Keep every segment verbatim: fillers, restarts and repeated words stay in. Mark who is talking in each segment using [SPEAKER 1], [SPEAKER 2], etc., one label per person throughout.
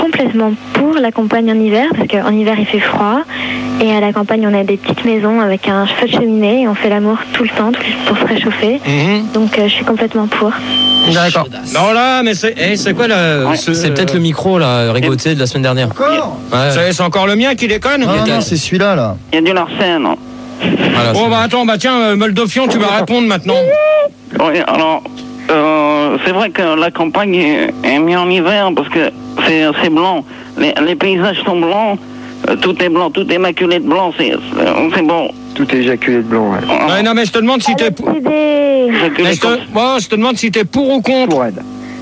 [SPEAKER 1] complètement pour la campagne en hiver, parce qu'en hiver il fait froid, et à la campagne on a des petites maisons avec un feu de cheminée, et on fait l'amour tout le temps pour se réchauffer. Mmh. Donc euh, je suis complètement pour.
[SPEAKER 2] D'accord. Non là, mais c'est, hey, c'est quoi là
[SPEAKER 3] ouais,
[SPEAKER 2] ce,
[SPEAKER 3] c'est peut-être le micro là, Rigotier de la semaine dernière.
[SPEAKER 2] Encore ouais. c'est, c'est encore le mien qui déconne.
[SPEAKER 4] Non, non, c'est celui-là là.
[SPEAKER 5] Il y a du Larsen.
[SPEAKER 2] Voilà, bon bah attends, bah tiens, euh, Moldofion, tu vas répondre maintenant.
[SPEAKER 5] Oui, alors, euh, c'est vrai que la campagne est, est mieux en hiver parce que c'est, c'est blanc. Les, les paysages sont blancs, euh, tout est blanc, tout est maculé de blanc, c'est, c'est, c'est bon.
[SPEAKER 6] Tout est éjaculé de blanc, ouais.
[SPEAKER 2] Ah. Ouais, non, mais je te demande si t'es pour. Je te... Bon, je te demande si t'es pour ou contre.
[SPEAKER 6] Pour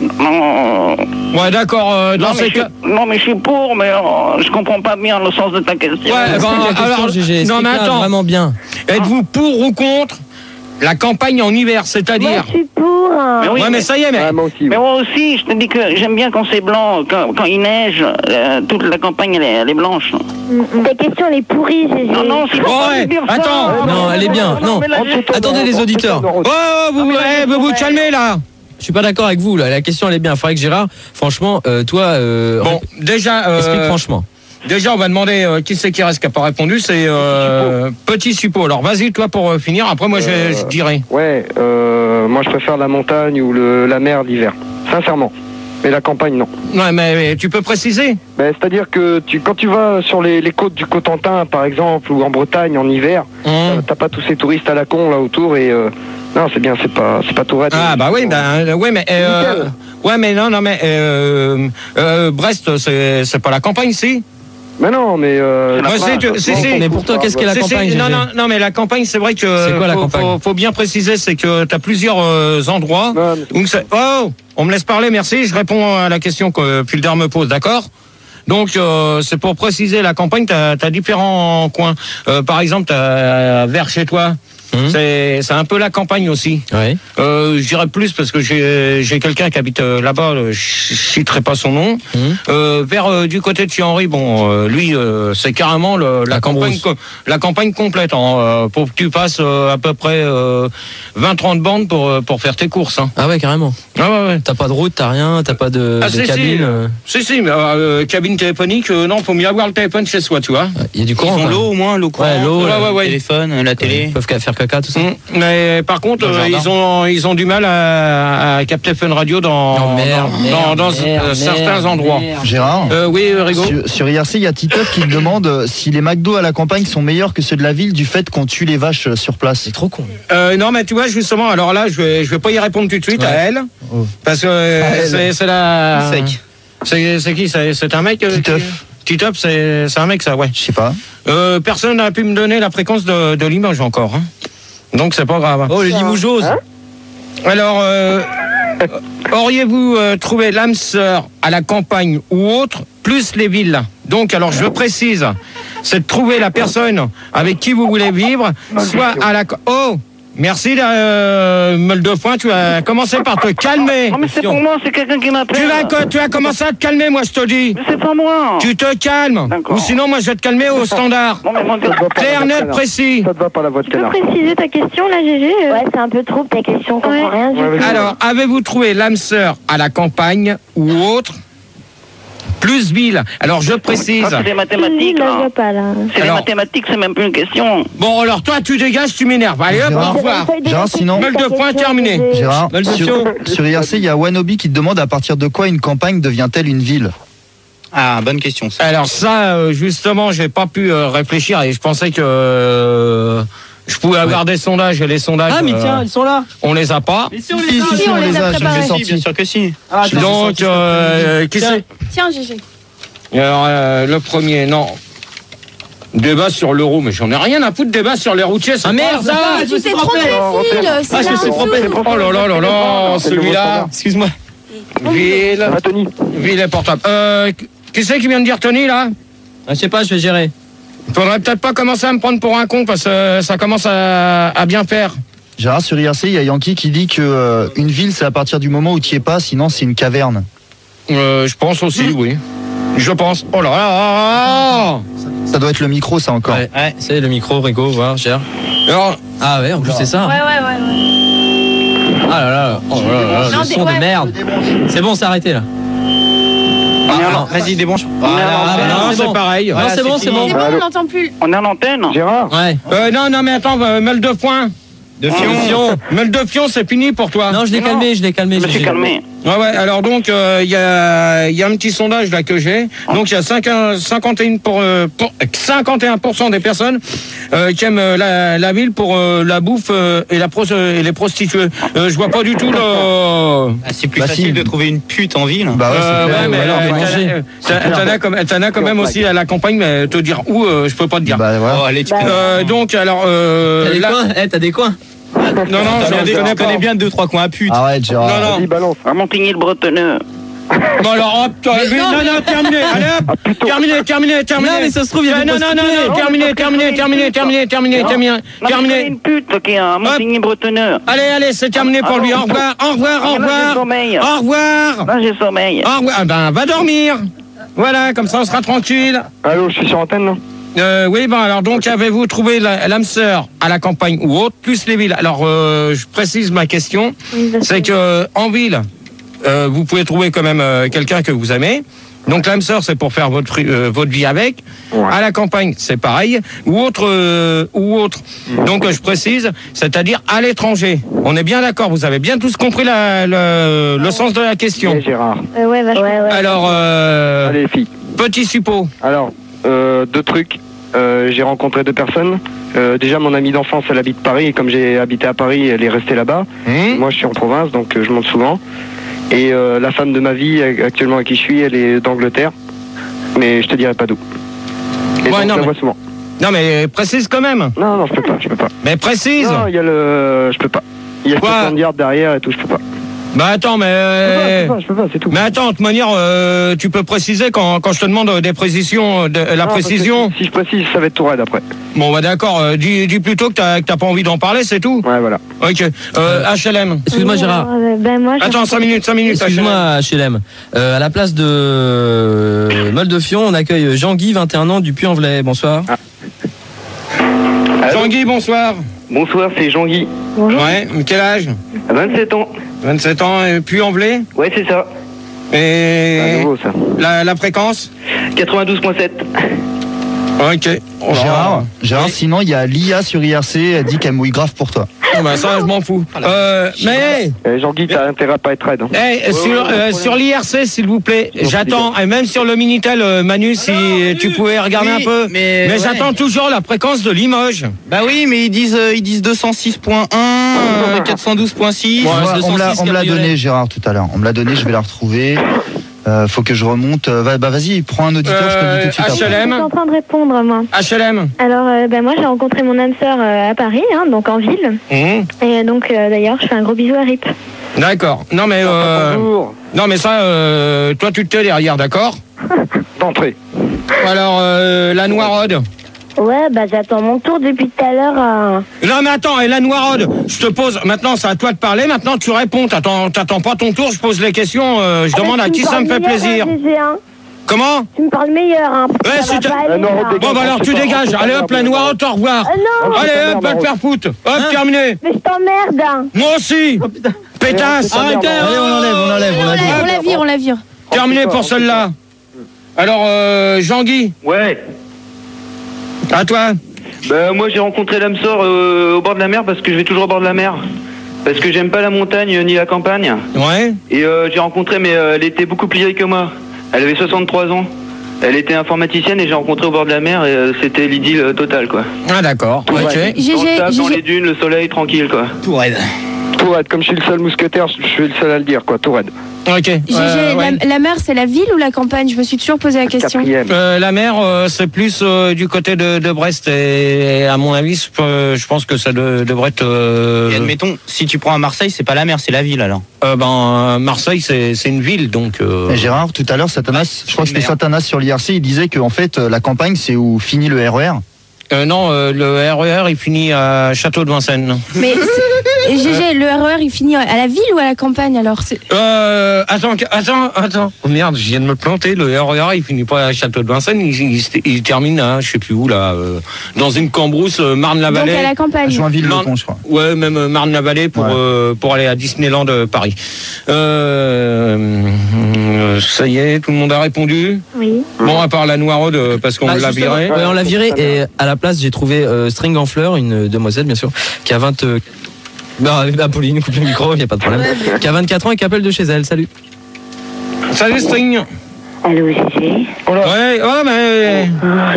[SPEAKER 5] non.
[SPEAKER 2] Ouais, d'accord. Euh, dans
[SPEAKER 5] non,
[SPEAKER 2] ces cas.
[SPEAKER 5] Suis... Non, mais je suis pour, mais euh, je comprends pas bien le sens de ta question.
[SPEAKER 2] Ouais, ben, alors, G G, non, mais attends.
[SPEAKER 3] Vraiment bien.
[SPEAKER 2] Êtes-vous pour ou contre la campagne en hiver, c'est-à-dire?
[SPEAKER 1] Moi, je suis pour.
[SPEAKER 5] Mais oui,
[SPEAKER 2] ouais, mais, mais ça y est, mais.
[SPEAKER 6] Ouais, moi aussi,
[SPEAKER 5] mais
[SPEAKER 6] ouais.
[SPEAKER 5] moi aussi, je te dis que j'aime bien quand c'est blanc, quand, quand il neige, euh, toute la campagne elle est, elle est blanche.
[SPEAKER 1] Mm-hmm. Ta question elle est pourrie, G G.
[SPEAKER 5] Non, non, c'est
[SPEAKER 2] pas ouais, dire attends.
[SPEAKER 5] Ça.
[SPEAKER 3] Non, elle est bien. Non, attendez les auditeurs.
[SPEAKER 2] Oh, vous vous, eh, vous, vous calmez là.
[SPEAKER 3] Je suis pas d'accord avec vous là. La question elle est bien. Il faudrait que Gérard, franchement, euh, toi. Euh,
[SPEAKER 2] bon, déjà. Euh,
[SPEAKER 3] explique franchement.
[SPEAKER 2] Déjà, on va demander euh, qui c'est qui reste qui n'a pas répondu. C'est euh, Petit Suppo. Alors, vas-y, toi, pour euh, finir. Après, moi, euh, je, je dirai.
[SPEAKER 6] Ouais, euh, moi, je préfère la montagne ou le, la mer l'hiver. Sincèrement. Mais la campagne, non.
[SPEAKER 2] Ouais, mais, mais tu peux préciser
[SPEAKER 6] ben, c'est-à-dire que tu, quand tu vas sur les, les côtes du Cotentin, par exemple, ou en Bretagne, en hiver, mmh. t'as pas tous ces touristes à la con, là, autour, et... Euh, non, c'est bien, c'est pas, c'est pas tout raide.
[SPEAKER 2] Ah, bah oui, ben, ouais, mais... Euh, ouais, mais non, non, mais... Euh, euh, Brest, c'est, c'est pas la campagne, si?
[SPEAKER 6] Mais non, mais... Euh,
[SPEAKER 2] moi, c'est, tu, c'est, c'est,
[SPEAKER 3] mais pour toi, qu'est-ce qu'est la campagne?
[SPEAKER 2] Non, non, non, mais la campagne, c'est vrai que...
[SPEAKER 3] C'est quoi la
[SPEAKER 2] faut,
[SPEAKER 3] campagne?
[SPEAKER 2] faut, faut bien préciser, c'est que t'as plusieurs euh, endroits. Non, donc c'est, oh, on me laisse parler, merci. Je réponds à la question que Fulder me pose, d'accord? Donc, euh, c'est pour préciser, la campagne, t'as, t'as différents coins. Euh, par exemple, t'as vers chez toi. Mmh. C'est, c'est un peu la campagne aussi.
[SPEAKER 3] Ouais.
[SPEAKER 2] Euh, je dirais plus parce que j'ai, j'ai quelqu'un qui habite euh, là-bas, je, je citerai pas son nom. Mmh. Euh, vers euh, du côté de Thierry, bon, euh, lui, euh, c'est carrément le, la, la campagne, co- la campagne complète. Hein, euh, pour que tu passes euh, à peu près euh, vingt trente bandes pour pour faire tes courses. Hein.
[SPEAKER 3] Ah ouais, carrément.
[SPEAKER 2] Ah ouais, ouais.
[SPEAKER 3] T'as pas de route, t'as rien, t'as pas de,
[SPEAKER 2] ah,
[SPEAKER 3] de
[SPEAKER 2] si,
[SPEAKER 3] cabine.
[SPEAKER 2] Si,
[SPEAKER 3] euh...
[SPEAKER 2] si, si, mais euh, cabine téléphonique, euh, non, faut mieux avoir le téléphone chez soi, tu vois.
[SPEAKER 3] Il y a du courant.
[SPEAKER 7] Ils ont l'eau au moins, l'eau courante,
[SPEAKER 3] ouais, l'eau,
[SPEAKER 2] ouais, ouais, ouais.
[SPEAKER 7] le téléphone, la télé.
[SPEAKER 3] Ils peuvent faire caca, tout ça. Mmh.
[SPEAKER 2] Mais par contre, euh, ils ont ils ont du mal à, à capter Fun Radio dans
[SPEAKER 3] non, merde,
[SPEAKER 2] dans,
[SPEAKER 3] merde,
[SPEAKER 2] dans, dans
[SPEAKER 3] merde,
[SPEAKER 2] euh, certains
[SPEAKER 3] merde,
[SPEAKER 2] endroits.
[SPEAKER 3] Merde.
[SPEAKER 4] Gérard.
[SPEAKER 2] Euh, oui, Rigo.
[SPEAKER 4] Sur, sur I R C, il y a Titeuf qui me demande si les McDo à la campagne sont meilleurs que ceux de la ville du fait qu'on tue les vaches sur place.
[SPEAKER 3] C'est trop con.
[SPEAKER 2] Euh, non, mais tu vois justement. Alors là, je vais je vais pas y répondre tout de suite ouais. à elle, oh. parce que euh, c'est c'est la.
[SPEAKER 7] Sec.
[SPEAKER 2] C'est c'est qui c'est, c'est un mec.
[SPEAKER 4] Titeuf.
[SPEAKER 2] Titeuf, c'est c'est un mec ça, ouais.
[SPEAKER 4] Je sais pas.
[SPEAKER 2] Euh, personne n'a pu me donner la fréquence de de l'image encore. Hein. Donc c'est pas grave.
[SPEAKER 3] Oh, les limoujoses. Hein
[SPEAKER 2] Alors, euh, auriez-vous euh, trouvé l'âme sœur à la campagne ou autre, plus les villes? Donc, alors je précise, c'est de trouver la personne avec qui vous voulez vivre, soit à la... Oh, merci, euh, Moldofoin, tu as commencé par te calmer.
[SPEAKER 5] Non, mais c'est pour moi, c'est quelqu'un qui m'appelle.
[SPEAKER 2] Tu vas, tu as commencé à te calmer, moi, je te dis.
[SPEAKER 5] Mais c'est pas moi.
[SPEAKER 2] Tu te calmes. D'accord. Ou sinon, moi, je vais te calmer au standard.
[SPEAKER 5] Non, mais moi,
[SPEAKER 2] clair, net, précis.
[SPEAKER 6] Ça te va pas la voix de canard.
[SPEAKER 1] Tu peux préciser ta question, là, G G? Ouais, c'est un peu trop ta question, on comprend ouais. rien du
[SPEAKER 6] ouais,
[SPEAKER 1] tout.
[SPEAKER 2] Alors, avez-vous trouvé l'âme sœur à la campagne ou autre, plus ville? Alors, je précise.
[SPEAKER 5] Ah, c'est des mathématiques, là.
[SPEAKER 1] là. Pas, là.
[SPEAKER 5] C'est alors, des mathématiques, c'est même plus une question.
[SPEAKER 2] Bon, alors, toi, tu dégages, tu m'énerves. Allez, hop, au revoir.
[SPEAKER 4] Gérard, sinon...
[SPEAKER 2] Mal de points, terminé.
[SPEAKER 4] Gérard, sur, sur I R C, il y a Wanobi qui te demande à partir de quoi une campagne devient-elle une ville?
[SPEAKER 7] Ah, bonne question. Ça.
[SPEAKER 2] Alors ça, euh, justement, j'ai pas pu euh, réfléchir et je pensais que... Euh, je pouvais avoir ouais. des sondages et les sondages.
[SPEAKER 3] Ah, mais tiens, euh, ils sont là.
[SPEAKER 2] On les a pas.
[SPEAKER 3] Mais si, on les a, si, si, on les a, je les ai sortis.
[SPEAKER 7] Bien sûr que si.
[SPEAKER 3] Ah,
[SPEAKER 2] donc, euh, qui c'est?
[SPEAKER 1] Tiens, G G.
[SPEAKER 2] Alors, euh, le premier, non. Débat sur l'euro, mais j'en ai rien à foutre. Débat sur les routiers, c'est
[SPEAKER 3] ah merde,
[SPEAKER 2] ça.
[SPEAKER 1] Ah, tu t'es trompé, Phil.
[SPEAKER 3] Ah, je me suis trompé.
[SPEAKER 2] Oh là là là là, celui-là.
[SPEAKER 3] Excuse-moi.
[SPEAKER 2] Ville.
[SPEAKER 6] Ah, Tony.
[SPEAKER 2] Ville et portable. Euh, qui c'est qui vient de dire Tony, là?
[SPEAKER 3] Je sais pas, je vais gérer.
[SPEAKER 2] Faudrait peut-être pas commencer à me prendre pour un con parce que ça commence à, à bien faire.
[SPEAKER 4] Gérard, sur I R C, il y a Yankee qui dit que euh, une ville, c'est à partir du moment où tu y es pas, sinon c'est une caverne.
[SPEAKER 2] Euh, je pense aussi, mmh. oui. Je pense. Oh là là.
[SPEAKER 4] Ça doit être le micro, ça encore.
[SPEAKER 3] Ouais, ouais c'est le micro, Rigo, voir, Gérard.
[SPEAKER 2] Alors,
[SPEAKER 3] ah ouais, en plus c'est ça.
[SPEAKER 1] Ouais, ouais, ouais. ouais.
[SPEAKER 3] Ah là là, oh là là, là le son de merde. C'est bon, c'est arrêté là.
[SPEAKER 7] Ah, vas-y, débranche.
[SPEAKER 5] Voilà.
[SPEAKER 2] Ah,
[SPEAKER 3] Ah,
[SPEAKER 2] non,
[SPEAKER 3] c'est
[SPEAKER 2] c'est
[SPEAKER 3] bon.
[SPEAKER 2] pareil.
[SPEAKER 3] Non, c'est bon, c'est bon.
[SPEAKER 8] C'est bon, on n'entend plus.
[SPEAKER 5] On est en antenne.
[SPEAKER 6] Gérard
[SPEAKER 3] Ouais.
[SPEAKER 2] Euh, non, non, mais attends, euh, Meule de Foin.
[SPEAKER 7] De
[SPEAKER 3] Fion.
[SPEAKER 7] Fion.
[SPEAKER 2] Meule de Fion, c'est fini pour toi.
[SPEAKER 3] Non, je l'ai
[SPEAKER 5] Non.
[SPEAKER 3] calmé, je l'ai calmé.
[SPEAKER 5] Je me suis
[SPEAKER 3] j'ai-
[SPEAKER 5] calmé.
[SPEAKER 2] Ouais, ouais, alors donc, il euh, y, a, y a un petit sondage là que j'ai. Donc, il y a cinq- cinquante et un pour, euh, pour, cinquante et un pour cent des personnes euh, qui aiment euh, la, la ville pour euh, la bouffe euh, et, la pro, et les prostituées. Euh, je vois pas du tout le...
[SPEAKER 7] Ah, c'est plus
[SPEAKER 4] Bah,
[SPEAKER 7] facile
[SPEAKER 4] si.
[SPEAKER 7] de trouver une pute en ville.
[SPEAKER 4] Bah ouais,
[SPEAKER 2] Euh,
[SPEAKER 4] c'est clair.
[SPEAKER 2] ouais, mais
[SPEAKER 3] ou alors
[SPEAKER 2] euh,
[SPEAKER 3] de
[SPEAKER 2] t'en as-
[SPEAKER 3] manger.
[SPEAKER 2] euh, t'en- t'en as comme- t'en as quand même aussi à la campagne, mais te dire où, euh, je peux pas te dire.
[SPEAKER 4] Bah voilà.
[SPEAKER 7] Oh, allez, tu
[SPEAKER 1] Bah,
[SPEAKER 7] connais.
[SPEAKER 2] Euh, donc, alors... Euh,
[SPEAKER 3] T'as des
[SPEAKER 2] là-
[SPEAKER 3] coins Eh, t'as des coins
[SPEAKER 2] Non, non,
[SPEAKER 7] T'as
[SPEAKER 2] je
[SPEAKER 7] bien
[SPEAKER 2] je
[SPEAKER 7] des-
[SPEAKER 2] connais
[SPEAKER 7] tu
[SPEAKER 2] pas.
[SPEAKER 7] connais bien deux, trois coins à pute.
[SPEAKER 4] Arrête, Gérard.
[SPEAKER 2] Non, non.
[SPEAKER 6] Vas-y, balance.
[SPEAKER 5] À Montigny-le-Bretonneux.
[SPEAKER 2] Bon alors hop, toi, oui, non, non, terminé, allez hop, terminé, terminé, terminé.
[SPEAKER 3] Non, mais ça se trouve, il y a
[SPEAKER 2] Ouais,
[SPEAKER 3] des
[SPEAKER 2] non, non, non,
[SPEAKER 3] prostituées.
[SPEAKER 2] non, terminé, terminé, terminé, terminé, terminé, terminé,
[SPEAKER 5] Non, mais je connais
[SPEAKER 2] terminé.
[SPEAKER 5] une pute là, qui est à Montigny-Bretonneux.
[SPEAKER 2] Allez, allez, c'est terminé pour lui. Au revoir, au revoir, au
[SPEAKER 5] Ah, mais là, j'ai
[SPEAKER 2] revoir,
[SPEAKER 5] sommeil.
[SPEAKER 2] au revoir,
[SPEAKER 5] Là, j'ai sommeil.
[SPEAKER 2] au revoir. Ah ben, va dormir. Voilà, comme ça on sera tranquille.
[SPEAKER 6] Allô, je suis sur antenne là.
[SPEAKER 2] Euh, oui, bon, alors donc avez-vous trouvé la- l'âme sœur à la campagne ou autre, plus les villes? Alors, euh, je précise ma question,
[SPEAKER 1] Oui, parce
[SPEAKER 2] c'est
[SPEAKER 1] que-
[SPEAKER 2] que en ville, euh, vous pouvez trouver quand même euh, quelqu'un que vous aimez. Donc l'âme sœur, c'est pour faire votre euh, votre vie avec.
[SPEAKER 6] Ouais.
[SPEAKER 2] À la campagne, c'est pareil, ou autre euh, ou autre. Donc euh, je précise, c'est-à-dire à l'étranger. On est bien d'accord, vous avez bien tous compris la, le, le sens de la question.
[SPEAKER 6] Et Gérard.
[SPEAKER 1] Euh, ouais, vachement.
[SPEAKER 2] Alors, euh,
[SPEAKER 6] Allez, les filles.
[SPEAKER 2] petit suppôt.
[SPEAKER 6] Alors, euh, deux trucs. Euh, j'ai rencontré deux personnes. Euh, déjà, mon amie d'enfance, elle habite Paris. Et comme j'ai habité à Paris, elle est restée là-bas.
[SPEAKER 2] Hum
[SPEAKER 6] Moi, je suis en province, donc euh, je monte souvent. Et euh, la femme de ma vie, euh, actuellement avec qui je suis, elle est d'Angleterre. Mais je te dirai pas d'où. Et
[SPEAKER 2] Ouais,
[SPEAKER 6] donc,
[SPEAKER 2] non,
[SPEAKER 6] je la
[SPEAKER 2] mais-
[SPEAKER 6] vois souvent.
[SPEAKER 2] Non mais précise quand même.
[SPEAKER 6] Non, non, je peux pas, je peux pas.
[SPEAKER 2] Mais précise.
[SPEAKER 6] Non, il y a le... Je peux pas. Il y a
[SPEAKER 2] Quoi
[SPEAKER 6] soixante yards derrière et tout, je peux pas.
[SPEAKER 2] Bah attends, mais
[SPEAKER 6] Je peux pas, je peux pas, c'est tout.
[SPEAKER 2] mais attends, de toute manière, euh, tu peux préciser quand, quand je te demande des précisions, de, la
[SPEAKER 6] Non, parce que
[SPEAKER 2] précision.
[SPEAKER 6] Si, si je précise, ça va être tout raide après.
[SPEAKER 2] Bon bah d'accord, euh, dis, dis plutôt que t'as que t'as pas envie d'en parler, c'est tout.
[SPEAKER 6] Ouais, voilà.
[SPEAKER 2] Ok. Euh, H L M.
[SPEAKER 3] Excuse-moi,
[SPEAKER 1] Oui,
[SPEAKER 3] Gérard.
[SPEAKER 1] alors, euh, ben, moi, je-
[SPEAKER 2] Attends, cinq minutes, cinq minutes. H L M.
[SPEAKER 3] Excuse-moi, H L M. Euh, à la place de euh, Meule de Fion, on accueille Jean-Guy, vingt et un ans, du Puy-en-Velay. Bonsoir.
[SPEAKER 2] Jean-Guy, bonsoir.
[SPEAKER 6] Bonsoir, c'est Jean-Guy.
[SPEAKER 1] Bonjour.
[SPEAKER 2] Ouais, quel âge?
[SPEAKER 6] vingt-sept ans.
[SPEAKER 2] vingt-sept ans, et puis en velay.
[SPEAKER 6] Ouais, c'est ça. C'est
[SPEAKER 2] Et
[SPEAKER 6] nouveau, ça.
[SPEAKER 2] la, la fréquence?
[SPEAKER 6] quatre-vingt-douze virgule sept.
[SPEAKER 2] Ok. Oh là.
[SPEAKER 4] Gérard, Gérard, sinon il y a l'I A sur I R C, elle dit qu'elle mouille grave pour toi.
[SPEAKER 2] Oh, bah, ça, je m'en fous. Euh, mais
[SPEAKER 6] Eh, Jean-Guy, t'as intérêt à pas être raide. Hein.
[SPEAKER 2] hey, sur, euh, sur l'I R C, s'il vous plaît, j'attends, et même sur le Minitel, euh, Manu, si tu pouvais regarder
[SPEAKER 7] Oui,
[SPEAKER 2] un peu.
[SPEAKER 7] mais ouais.
[SPEAKER 2] j'attends toujours la fréquence de Limoges.
[SPEAKER 7] Bah oui, mais ils disent, euh, ils disent deux cent six point un, euh, quatre cent douze point six.
[SPEAKER 4] Moi,
[SPEAKER 3] deux cent
[SPEAKER 4] on me l'a-
[SPEAKER 3] six
[SPEAKER 4] on me l'a
[SPEAKER 3] cabriolet.
[SPEAKER 4] donné, Gérard, tout à l'heure. On me l'a donné, je vais la retrouver. Euh, faut que je remonte. Euh, va- bah vas-y, prends un auditeur, je te le dis tout de suite.
[SPEAKER 2] Euh,
[SPEAKER 4] après.
[SPEAKER 2] H L M.
[SPEAKER 1] Je suis en train de répondre, moi.
[SPEAKER 2] H L M.
[SPEAKER 1] Alors, euh, ben, moi, j'ai rencontré mon âme sœur euh, à Paris, hein, donc en ville.
[SPEAKER 2] Mmh.
[SPEAKER 1] Et euh, donc, euh, d'ailleurs, je fais un gros bisou à Rip.
[SPEAKER 2] D'accord. Non mais euh,
[SPEAKER 6] Bonjour.
[SPEAKER 2] non mais ça, euh, toi tu te tais derrière, d'accord?
[SPEAKER 6] D'entrée.
[SPEAKER 2] Alors euh, la Noiraude.
[SPEAKER 1] Ouais, bah, j'attends mon tour depuis tout à l'heure. euh.
[SPEAKER 2] Non mais attends, et la Noiraude, je te pose, maintenant c'est à toi de parler, maintenant tu réponds, t'attends, t'attends pas ton tour, je pose les questions, euh, je
[SPEAKER 1] Ah,
[SPEAKER 2] demande
[SPEAKER 1] bah,
[SPEAKER 2] à
[SPEAKER 1] tu
[SPEAKER 2] qui
[SPEAKER 1] me
[SPEAKER 2] ça me
[SPEAKER 1] parles
[SPEAKER 2] fait
[SPEAKER 1] meilleur,
[SPEAKER 2] plaisir.
[SPEAKER 1] hein, G G, hein.
[SPEAKER 2] Comment?
[SPEAKER 1] Tu me parles meilleur, hein. parce que
[SPEAKER 2] Ouais,
[SPEAKER 1] ça
[SPEAKER 2] c'est
[SPEAKER 1] va
[SPEAKER 2] ta-
[SPEAKER 1] pas aller,
[SPEAKER 6] Ah, non,
[SPEAKER 1] hein.
[SPEAKER 6] dégage.
[SPEAKER 2] Bon bah alors tu dégages, allez hop la Noiraude, au revoir.
[SPEAKER 1] Ah, non,
[SPEAKER 2] Allez
[SPEAKER 6] ta
[SPEAKER 2] hop,
[SPEAKER 6] mère,
[SPEAKER 2] va te faire foutre. Hop, terminé.
[SPEAKER 1] mais je t'emmerde. hein.
[SPEAKER 2] Moi aussi. Pétasse.
[SPEAKER 6] Arrêtez.
[SPEAKER 4] Allez, on enlève, on enlève, on
[SPEAKER 8] On
[SPEAKER 4] enlève.
[SPEAKER 8] la, on la vire, on la vire.
[SPEAKER 2] Terminé pour celle-là. Alors euh, Jean-Guy,
[SPEAKER 9] Ouais.
[SPEAKER 2] à toi.
[SPEAKER 9] Bah moi j'ai rencontré l'âme sœur euh, au bord de la mer parce que je vais toujours au bord de la mer. Parce que j'aime pas la montagne euh, ni la campagne.
[SPEAKER 2] Ouais.
[SPEAKER 9] Et euh, j'ai rencontré, mais euh, elle était beaucoup plus vieille que moi. Elle avait soixante-trois ans. Elle était informaticienne et j'ai rencontré au bord de la mer et euh, c'était l'idylle euh, totale quoi.
[SPEAKER 2] Ah d'accord. Ok.
[SPEAKER 8] G
[SPEAKER 9] Dans le
[SPEAKER 8] G,
[SPEAKER 9] sable, dans
[SPEAKER 8] G G.
[SPEAKER 9] les dunes, le soleil, tranquille quoi.
[SPEAKER 7] Tout raide.
[SPEAKER 6] Tout raide. Comme je suis le seul mousquetaire, je suis le seul à le dire, quoi. Tout raide.
[SPEAKER 2] Ok.
[SPEAKER 8] G G,
[SPEAKER 2] Euh, ouais.
[SPEAKER 8] la, la mer, c'est la ville ou la campagne? Je me suis toujours posé la question.
[SPEAKER 6] Quatrième.
[SPEAKER 2] Euh, la mer, euh, c'est plus euh, du côté de, de Brest et, à mon avis, je peux- je pense que ça de- devrait être. Euh,
[SPEAKER 7] Et admettons, si tu prends à Marseille, c'est pas la mer, c'est la ville alors.
[SPEAKER 2] euh, ben, Marseille, c'est c'est une ville, donc. euh,
[SPEAKER 4] Et Gérard, tout à l'heure, Satanas, je crois que c'était
[SPEAKER 7] Merde.
[SPEAKER 4] Satanas sur l'I R C, il disait que en fait, euh, la campagne, c'est où finit le R E R.
[SPEAKER 2] euh, non, euh, le R E R, il finit à Château de Vincennes.
[SPEAKER 8] Mais Et G G, le R E R, il finit à la ville ou à la campagne alors?
[SPEAKER 2] Euh, attends, attends, attends. Oh merde, je viens de me planter. Le R E R, il finit pas à Château de Vincennes, il, il, il termine à, je sais plus où, là, euh, dans une cambrousse, euh, Marne-la-Vallée.
[SPEAKER 8] Donc à la campagne.
[SPEAKER 4] Joinville-le-Pont, je crois.
[SPEAKER 2] Ouais, même euh, Marne-la-Vallée pour,
[SPEAKER 4] Ouais.
[SPEAKER 2] euh, pour aller à Disneyland euh, Paris. Euh, euh, ça y est, tout le monde a répondu?
[SPEAKER 1] Oui.
[SPEAKER 2] Bon, à part la Noiraude, euh, parce qu'on
[SPEAKER 3] Bah,
[SPEAKER 2] l'a
[SPEAKER 3] justement,
[SPEAKER 2] viré.
[SPEAKER 3] ouais, on l'a viré et à la place j'ai trouvé euh, String en fleurs, une demoiselle bien sûr, qui a vingt. Euh... Bah, Apolline, coupe le micro, il y a pas de problème. Qui a vingt-quatre ans et qui appelle de chez elle. Salut.
[SPEAKER 2] Salut String.
[SPEAKER 1] Allô, Gégé.
[SPEAKER 2] Ouais, oh, mais.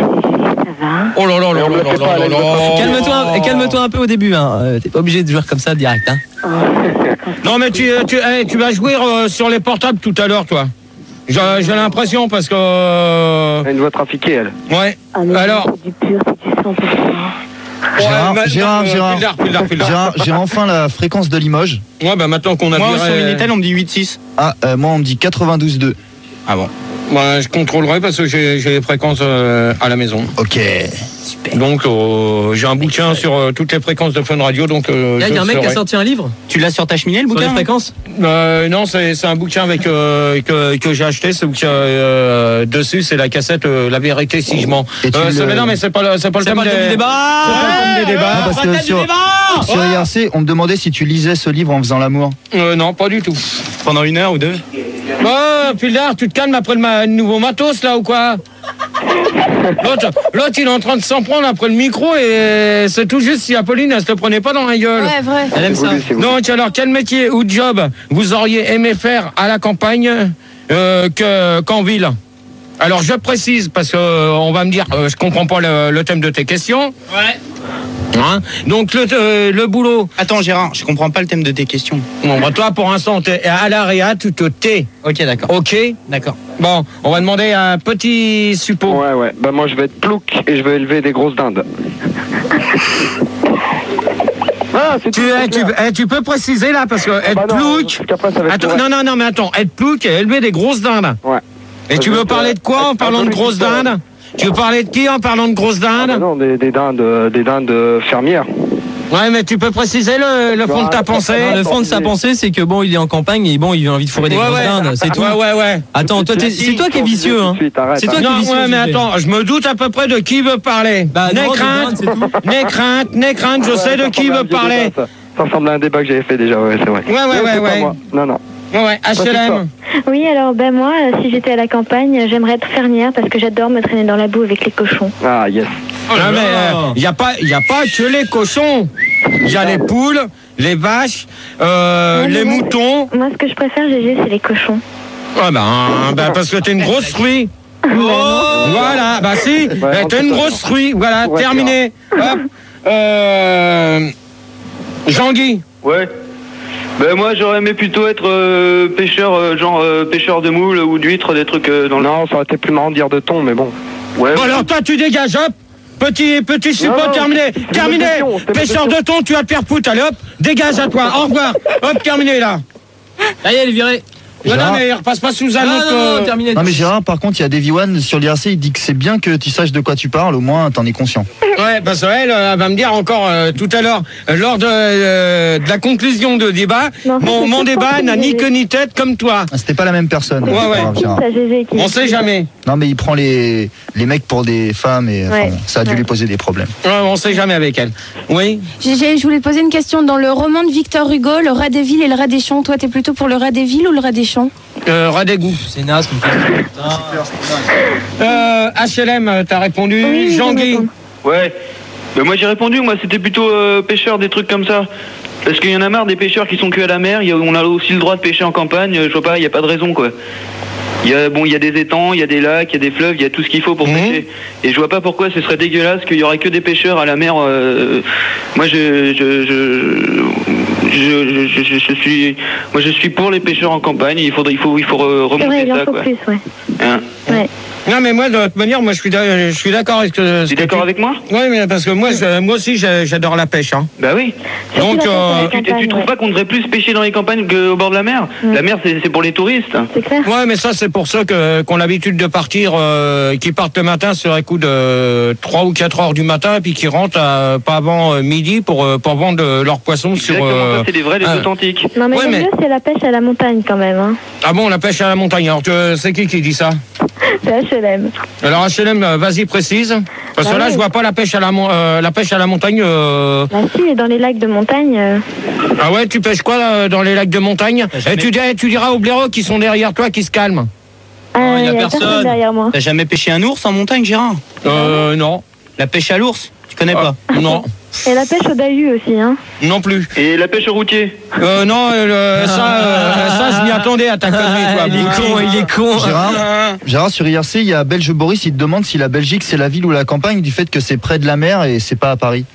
[SPEAKER 2] Oh là là là là là là là là.
[SPEAKER 3] Calme-toi, calme-toi un peu au début. Hein. Euh, T'es pas obligé de jouer comme ça direct. Hein.
[SPEAKER 2] Non mais tu, tu, hey, tu vas jouer euh, sur les portables tout à l'heure, toi. J'ai j'ai l'impression parce que. Euh...
[SPEAKER 6] Elle a une voix trafiquée, elle.
[SPEAKER 2] Ouais.
[SPEAKER 1] Ah, mais
[SPEAKER 2] Alors.
[SPEAKER 1] c'est du pur, c'est du cent pour cent.
[SPEAKER 4] Gérard,
[SPEAKER 2] Ouais,
[SPEAKER 4] Gérard,
[SPEAKER 2] euh,
[SPEAKER 4] Gérard,
[SPEAKER 2] Pildar, Pildar, Pildar.
[SPEAKER 4] Gérard, j'ai enfin la fréquence de Limoges.
[SPEAKER 2] Ouais, bah maintenant qu'on a
[SPEAKER 7] Moi,
[SPEAKER 2] viré...
[SPEAKER 7] sur Minitel, on me dit huit six.
[SPEAKER 4] Ah, euh, moi on me dit quatre-vingt-douze deux.
[SPEAKER 7] Ah bon.
[SPEAKER 2] Ouais, je contrôlerai parce que j'ai j'ai les fréquences euh, à la maison.
[SPEAKER 4] Ok.
[SPEAKER 2] Donc euh, j'ai un bouquin sur euh, toutes les fréquences de Fun Radio. Donc euh,
[SPEAKER 3] Il y a
[SPEAKER 2] je
[SPEAKER 3] un mec qui a
[SPEAKER 2] saurai.
[SPEAKER 3] sorti un livre
[SPEAKER 7] Tu l'as sur ta cheminée, le
[SPEAKER 3] sur les
[SPEAKER 7] bouquin?
[SPEAKER 3] fréquences.
[SPEAKER 2] Euh, non, c'est c'est un bouquin avec euh, que, que j'ai acheté. Ce bouquin euh, dessus, c'est la cassette euh, La vérité si je mens.
[SPEAKER 4] Et tu
[SPEAKER 2] Euh,
[SPEAKER 4] le-
[SPEAKER 2] c'est- mais non, mais c'est pas le c'est pas le
[SPEAKER 3] C'est
[SPEAKER 2] thème
[SPEAKER 3] pas le thème
[SPEAKER 2] des
[SPEAKER 3] du débat.
[SPEAKER 2] C'est pas le thème des débats.
[SPEAKER 4] Ah, parce que sur, sur I R C, on me demandait si tu lisais ce livre en faisant l'amour.
[SPEAKER 2] Euh, non, pas du tout.
[SPEAKER 7] Pendant une heure ou deux?
[SPEAKER 2] Oh, Pildar, tu te calmes après le ma- nouveau matos là ou quoi? L'autre, l'autre, il est en train de s'en prendre après le micro et c'est tout juste si Apolline, elle se le prenait pas dans la gueule.
[SPEAKER 8] Ouais, vrai.
[SPEAKER 3] Elle aime ça.
[SPEAKER 2] Donc alors, quel métier ou job vous auriez aimé faire à la campagne euh, que, qu'en ville? Alors je précise parce que euh, on va me dire, euh, je comprends pas le, le thème de tes questions.
[SPEAKER 7] Ouais.
[SPEAKER 2] Hein. Donc le, euh, le boulot.
[SPEAKER 7] Attends, Gérard, je comprends pas le thème de tes questions.
[SPEAKER 2] Bon, bah, toi pour l'instant t'es à l'A R E A, tu te tais.
[SPEAKER 7] Ok, d'accord.
[SPEAKER 2] Ok.
[SPEAKER 7] D'accord.
[SPEAKER 2] Bon, on va demander un petit suppôt.
[SPEAKER 6] Ouais, ouais. Bah, moi, je vais être plouc et je vais élever des grosses dindes. Ah, c'est
[SPEAKER 2] Tu,
[SPEAKER 6] tout,
[SPEAKER 2] eh,
[SPEAKER 6] c'est
[SPEAKER 2] tu,
[SPEAKER 6] clair.
[SPEAKER 2] eh, tu peux préciser là parce que être
[SPEAKER 6] bah non,
[SPEAKER 2] plouc.
[SPEAKER 6] parce qu'après, ça va être
[SPEAKER 2] Attends,
[SPEAKER 6] correct.
[SPEAKER 2] non, non, non, mais attends, être plouc et élever des grosses dindes.
[SPEAKER 6] Ouais.
[SPEAKER 2] Et tu
[SPEAKER 6] Je
[SPEAKER 2] veux
[SPEAKER 6] veux
[SPEAKER 2] parler de quoi
[SPEAKER 6] être
[SPEAKER 2] en parlant de
[SPEAKER 6] un
[SPEAKER 2] grosses
[SPEAKER 6] agriculteur.
[SPEAKER 2] dindes? Tu veux parler de qui en parlant de grosses
[SPEAKER 6] Ah, bah
[SPEAKER 2] dindes?
[SPEAKER 6] non, des, des dindes, euh, des dindes euh, fermières.
[SPEAKER 2] Ouais, mais tu peux préciser le, le fond de ta
[SPEAKER 6] Ouais,
[SPEAKER 2] pensée?
[SPEAKER 6] ouais,
[SPEAKER 3] Le fond de sa pensée, c'est que bon, il est en campagne et bon, il a envie de fourrer des
[SPEAKER 2] Ouais,
[SPEAKER 3] grosses
[SPEAKER 2] ouais.
[SPEAKER 3] dindes, c'est tout.
[SPEAKER 2] Ouais, ouais, ouais.
[SPEAKER 3] Attends, toi, t'es- c'est toi qui es vicieux, hein. C'est toi qui es
[SPEAKER 2] Non,
[SPEAKER 3] vicieux.
[SPEAKER 2] ouais, mais
[SPEAKER 3] G G.
[SPEAKER 2] attends, je me doute à peu près de qui veut parler.
[SPEAKER 3] Bah,
[SPEAKER 2] N'aie
[SPEAKER 3] non, de
[SPEAKER 2] crainte,
[SPEAKER 3] dindes, c'est tout.
[SPEAKER 2] n'aie crainte, n'aie crainte, je
[SPEAKER 6] Ouais,
[SPEAKER 2] sais
[SPEAKER 6] ça
[SPEAKER 2] de qui
[SPEAKER 6] ressemble à un
[SPEAKER 2] veut
[SPEAKER 6] vieux
[SPEAKER 2] parler.
[SPEAKER 6] débat, ça. Ça ressemble à un débat que j'avais fait déjà, ouais, c'est vrai.
[SPEAKER 2] Ouais, ouais,
[SPEAKER 6] Mais
[SPEAKER 2] ouais,
[SPEAKER 6] c'est pas
[SPEAKER 2] ouais.
[SPEAKER 6] moi. Non, non.
[SPEAKER 2] Ouais, ouais, H L M.
[SPEAKER 1] Oui, alors ben moi, euh, si j'étais à la campagne, j'aimerais être fermière parce que j'adore me traîner dans la boue avec les cochons.
[SPEAKER 6] Ah, yes.
[SPEAKER 2] Non, mais il n'y a, pas- y a pas que les cochons. Il y a les poules, les vaches, euh,
[SPEAKER 1] Ouais, mais
[SPEAKER 2] les
[SPEAKER 1] moi,
[SPEAKER 2] moutons.
[SPEAKER 1] Moi, ce que je préfère, Gégé, c'est les cochons.
[SPEAKER 2] Ah ben, ben, parce que t'es une grosse truie. Voilà, bah si,
[SPEAKER 6] Ouais,
[SPEAKER 2] eh, t'es une grosse truie. Voilà,
[SPEAKER 6] Ouais,
[SPEAKER 2] terminé. Hop. Euh, Jean-Guy.
[SPEAKER 9] Ouais. Ben moi j'aurais aimé plutôt être euh, pêcheur, euh, genre euh, pêcheur de moules ou d'huîtres, des trucs euh, dans le...
[SPEAKER 6] Non, ça aurait été plus marrant de dire de thon, mais bon.
[SPEAKER 9] Ouais.
[SPEAKER 2] Bon alors toi tu dégages, hop. Petit, petit suppôt
[SPEAKER 6] Non, non,
[SPEAKER 2] terminé.
[SPEAKER 6] c'était
[SPEAKER 2] Terminé.
[SPEAKER 6] ma question, c'était ma
[SPEAKER 2] Pêcheur de
[SPEAKER 6] question.
[SPEAKER 2] thon, tu vas te faire foutre. Allez hop, dégage à toi. Au revoir. Hop, terminé là.
[SPEAKER 3] Ça y est, elle est virée.
[SPEAKER 2] Non, non,
[SPEAKER 4] Gérard.
[SPEAKER 2] mais il repasse pas sous un
[SPEAKER 3] Non,
[SPEAKER 2] autre.
[SPEAKER 3] non, non,
[SPEAKER 2] euh,
[SPEAKER 3] terminé.
[SPEAKER 4] Non mais Gérard, par contre, il y a Davy One sur l'I R C, il dit que c'est bien que tu saches de quoi tu parles, au moins t'en es conscient.
[SPEAKER 2] Ouais, parce qu'elle elle va me dire encore euh, tout à l'heure, euh, lors de, euh, de la conclusion de débat,
[SPEAKER 1] Non, ça,
[SPEAKER 2] mon,
[SPEAKER 1] c'est
[SPEAKER 2] mon
[SPEAKER 1] tout
[SPEAKER 2] débat
[SPEAKER 1] ça,
[SPEAKER 2] n'a
[SPEAKER 1] c'est
[SPEAKER 2] ni
[SPEAKER 1] Gégé.
[SPEAKER 2] queue ni tête comme toi.
[SPEAKER 4] Ah, c'était pas la même personne.
[SPEAKER 2] Ouais,
[SPEAKER 4] c'est
[SPEAKER 2] ouais.
[SPEAKER 4] pas grave, Gérard.
[SPEAKER 1] Ça, Gégé, qui-
[SPEAKER 2] On sait jamais.
[SPEAKER 4] Non mais il prend les, les mecs pour des femmes et enfin,
[SPEAKER 1] Ouais.
[SPEAKER 4] bon, ça a dû
[SPEAKER 1] Ouais.
[SPEAKER 4] lui poser des problèmes.
[SPEAKER 2] Ouais, on sait jamais avec elle. Oui.
[SPEAKER 8] G G, je voulais te poser une question. Dans le roman de Victor Hugo, le rat des villes et le rat des champs, toi, t'es plutôt pour le rat des villes ou le rat des champs?
[SPEAKER 2] Euh, ras d'égout.
[SPEAKER 3] C'est naze comme ça.
[SPEAKER 2] Euh, H L M, t'as répondu.
[SPEAKER 1] Oui,
[SPEAKER 2] Jean-Guy.
[SPEAKER 1] je réponds.
[SPEAKER 9] Ouais. Ben moi j'ai répondu, moi c'était plutôt euh, pêcheur, des trucs comme ça. Parce qu'il y en a marre des pêcheurs qui sont que à la mer, il y a- on a aussi le droit de pêcher en campagne, euh, je vois pas, il n'y a pas de raison quoi. Il y a, bon, il y a des étangs, il y a des lacs, il y a des fleuves, il y a tout ce qu'il faut pour
[SPEAKER 2] Mhm.
[SPEAKER 9] pêcher. Et je vois pas pourquoi ce serait dégueulasse qu'il y aurait que des pêcheurs à la mer. euh, moi je je je, je, je, je- je suis moi je suis pour les pêcheurs en campagne. Il faudrait il faut il faut re-
[SPEAKER 1] C'est vrai,
[SPEAKER 9] remonter
[SPEAKER 1] il en
[SPEAKER 9] ça
[SPEAKER 1] faut
[SPEAKER 9] quoi.
[SPEAKER 1] plus, ouais.
[SPEAKER 9] Hein
[SPEAKER 1] Ouais.
[SPEAKER 2] Non, mais moi, de toute manière, moi, je suis d'a- je suis d'accord avec ce
[SPEAKER 9] Tu es
[SPEAKER 2] que
[SPEAKER 9] d'accord
[SPEAKER 2] tu-
[SPEAKER 9] avec moi?
[SPEAKER 2] Oui, mais parce que moi, je- moi aussi, j'ai- j'adore la pêche. Hein.
[SPEAKER 9] Bah oui.
[SPEAKER 2] Donc, euh,
[SPEAKER 9] Tu, tu trouves pas qu'on devrait plus pêcher dans les campagnes qu'au bord de la mer? La mer, c'est c'est pour les touristes.
[SPEAKER 1] C'est clair.
[SPEAKER 2] ouais, mais ça, c'est pour ceux que, qui ont l'habitude de partir, euh, qui partent le matin sur un coup de trois ou quatre heures du matin, et puis qui rentrent à, pas avant euh, midi pour, euh, pour vendre euh, leurs poissons sur.
[SPEAKER 9] Exactement,
[SPEAKER 2] euh,
[SPEAKER 9] ça, c'est les vrais, les
[SPEAKER 2] ah.
[SPEAKER 9] authentiques.
[SPEAKER 1] Non, mais
[SPEAKER 2] Ouais,
[SPEAKER 1] le
[SPEAKER 2] mais-
[SPEAKER 1] mieux, c'est la pêche à la montagne quand même. Hein.
[SPEAKER 2] Ah bon, la pêche à la montagne. Alors, tu- c'est qui qui dit ça?
[SPEAKER 1] C'est H L M.
[SPEAKER 2] Alors, H L M, euh, vas-y, précise. Parce que
[SPEAKER 1] Bah
[SPEAKER 2] là,
[SPEAKER 1] oui.
[SPEAKER 2] je vois pas la pêche à la, mon- euh, la pêche à la montagne. euh,
[SPEAKER 1] Bah si, dans les lacs de montagne. euh,
[SPEAKER 2] Ah ouais, tu pêches quoi là, dans les lacs de montagne? Et tu, dis- tu diras aux blaireaux qui sont derrière toi qui se calment.
[SPEAKER 1] Ah,
[SPEAKER 7] y a
[SPEAKER 1] il y a
[SPEAKER 7] personne.
[SPEAKER 1] personne derrière moi.
[SPEAKER 7] T'as jamais pêché un ours en montagne, Gérard?
[SPEAKER 2] Euh, non.
[SPEAKER 7] La pêche à l'ours? Tu connais pas?
[SPEAKER 2] Non.
[SPEAKER 1] Et la pêche au Dahu aussi, hein.
[SPEAKER 2] Non plus.
[SPEAKER 9] Et la pêche au routier?
[SPEAKER 2] Euh, non, euh, ça, euh, ça, je m'y attendais à ta connerie, toi.
[SPEAKER 3] Il est con, il est con.
[SPEAKER 4] Gérard, Gérard, sur I R C, il y a Belge Boris, il te demande si la Belgique c'est la ville ou la campagne, du fait que c'est près de la mer et c'est pas à Paris.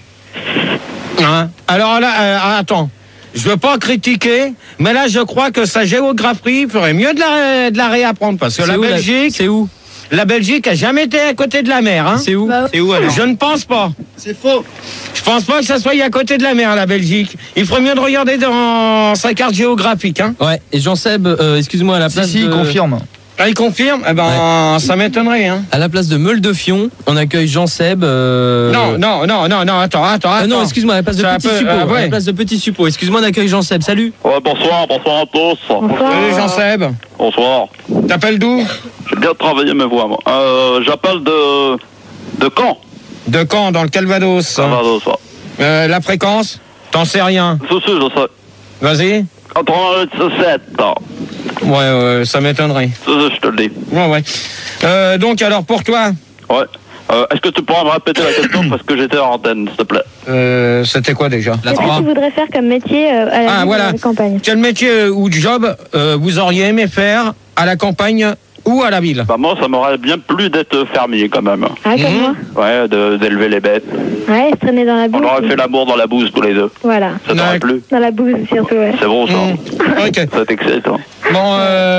[SPEAKER 2] Hein? Alors là, euh, attends. Je veux pas critiquer, mais là, je crois que sa géographie ferait mieux de la, de la réapprendre. Parce que
[SPEAKER 3] C'est
[SPEAKER 2] la
[SPEAKER 3] où, la-
[SPEAKER 2] Belgique.
[SPEAKER 3] C'est où?
[SPEAKER 2] La Belgique a jamais été à côté de la mer, hein.
[SPEAKER 3] C'est où?
[SPEAKER 8] Bah,
[SPEAKER 7] C'est où alors?
[SPEAKER 2] Je ne pense pas.
[SPEAKER 4] C'est faux.
[SPEAKER 2] Je pense pas que ça soit à côté de la mer, la Belgique. Il ferait mieux de regarder dans sa carte géographique, hein.
[SPEAKER 3] Ouais, et Jean-Seb, euh, excuse-moi, à la
[SPEAKER 4] Si,
[SPEAKER 3] place
[SPEAKER 4] si,
[SPEAKER 3] de...
[SPEAKER 4] il confirme.
[SPEAKER 2] Ah, il confirme? Eh ben, ça m'étonnerait, hein.
[SPEAKER 3] À la place de Meule-de-Fion, on accueille Jean-Seb... euh,
[SPEAKER 2] Non, non, non, non, non, attends, attends,
[SPEAKER 3] Ah
[SPEAKER 2] attends.
[SPEAKER 3] non, excuse-moi, à la place de
[SPEAKER 2] C'est un
[SPEAKER 3] Petit
[SPEAKER 2] peu-
[SPEAKER 3] Suppôt.
[SPEAKER 2] ah,
[SPEAKER 3] À
[SPEAKER 2] ouais.
[SPEAKER 3] la place de Petit Suppôt. Excuse-moi, on accueille Jean-Seb. Salut.
[SPEAKER 10] Ouais, bonsoir, bonsoir à tous.
[SPEAKER 1] Bonsoir.
[SPEAKER 2] Salut Jean-Seb.
[SPEAKER 10] Bonsoir.
[SPEAKER 2] T'appelles d'où?
[SPEAKER 10] J'ai bien travaillé mes voix, moi. Euh, j'appelle de... de Caen.
[SPEAKER 2] De Caen, dans le Calvados.
[SPEAKER 10] Ça va, ça.
[SPEAKER 2] Euh, la fréquence? T'en sais rien.
[SPEAKER 10] Si, si, je sais.
[SPEAKER 2] Vas-y.
[SPEAKER 10] quatre-vingt-huit sept.
[SPEAKER 2] Ouais, ouais, ça m'étonnerait.
[SPEAKER 10] Si, si, je te le dis.
[SPEAKER 2] Ouais, ouais. Euh, donc, alors, pour toi,
[SPEAKER 10] Ouais. Euh, est-ce que tu pourras me répéter la question parce que j'étais en antenne, s'il te plaît?
[SPEAKER 2] euh, c'était quoi déjà?
[SPEAKER 3] La
[SPEAKER 1] Qu'est-ce que
[SPEAKER 3] trois.
[SPEAKER 1] tu voudrais faire comme métier euh, à la,
[SPEAKER 2] Ah,
[SPEAKER 1] ville ou
[SPEAKER 2] voilà.
[SPEAKER 1] à la campagne?
[SPEAKER 2] Quel métier euh, ou job euh, vous auriez aimé faire à la campagne ou à la ville?
[SPEAKER 10] Bah moi, ça m'aurait bien plu d'être fermier, quand même.
[SPEAKER 1] Ah, comme
[SPEAKER 2] Mhm.
[SPEAKER 1] moi.
[SPEAKER 10] Ouais, de- d'élever les bêtes.
[SPEAKER 1] Ouais, se traîner dans la bouse.
[SPEAKER 10] On aurait fait l'amour dans la bouse, tous les deux.
[SPEAKER 1] Voilà.
[SPEAKER 10] Ça t'aurait
[SPEAKER 2] Ouais.
[SPEAKER 10] plu?
[SPEAKER 1] Dans la bouse surtout, ouais.
[SPEAKER 10] C'est bon, ça.
[SPEAKER 2] Mmh. Ok.
[SPEAKER 10] Ça t'excite, hein?
[SPEAKER 2] Bon,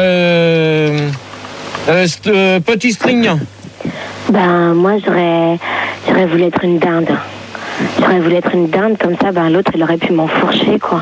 [SPEAKER 2] euh, euh, c'est, euh, petit string.
[SPEAKER 11] Ben, moi, j'aurais, j'aurais voulu être une dinde. J'aurais voulu être une dinde, comme ça, ben, l'autre, il aurait pu m'enfourcher, quoi.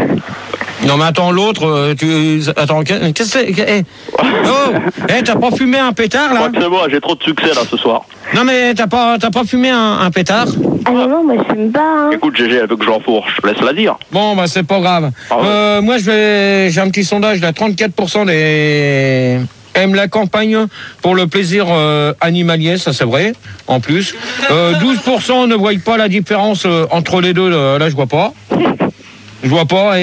[SPEAKER 2] Non mais attends, l'autre, euh, tu... Attends, qu'est-ce que c'est? Eh, oh, eh, t'as pas fumé un pétard
[SPEAKER 10] Je
[SPEAKER 2] là?
[SPEAKER 10] crois que c'est moi, j'ai trop de succès, là, ce soir.
[SPEAKER 2] Non mais t'as pas, t'as pas fumé un, un pétard?
[SPEAKER 1] Ah non, non, moi, je fume pas, hein.
[SPEAKER 10] Écoute, Gégé, elle veut que j'enfourche. Je te laisse la dire.
[SPEAKER 2] Bon bah c'est pas grave.
[SPEAKER 10] Ah ouais.
[SPEAKER 2] Euh, moi je vais, j'ai un petit sondage là, trente-quatre pour cent des aiment la campagne pour le plaisir euh, animalier, ça c'est vrai, en plus. Euh, douze pour cent ne voient pas la différence euh, entre les deux, là, là je vois pas. Je vois pas.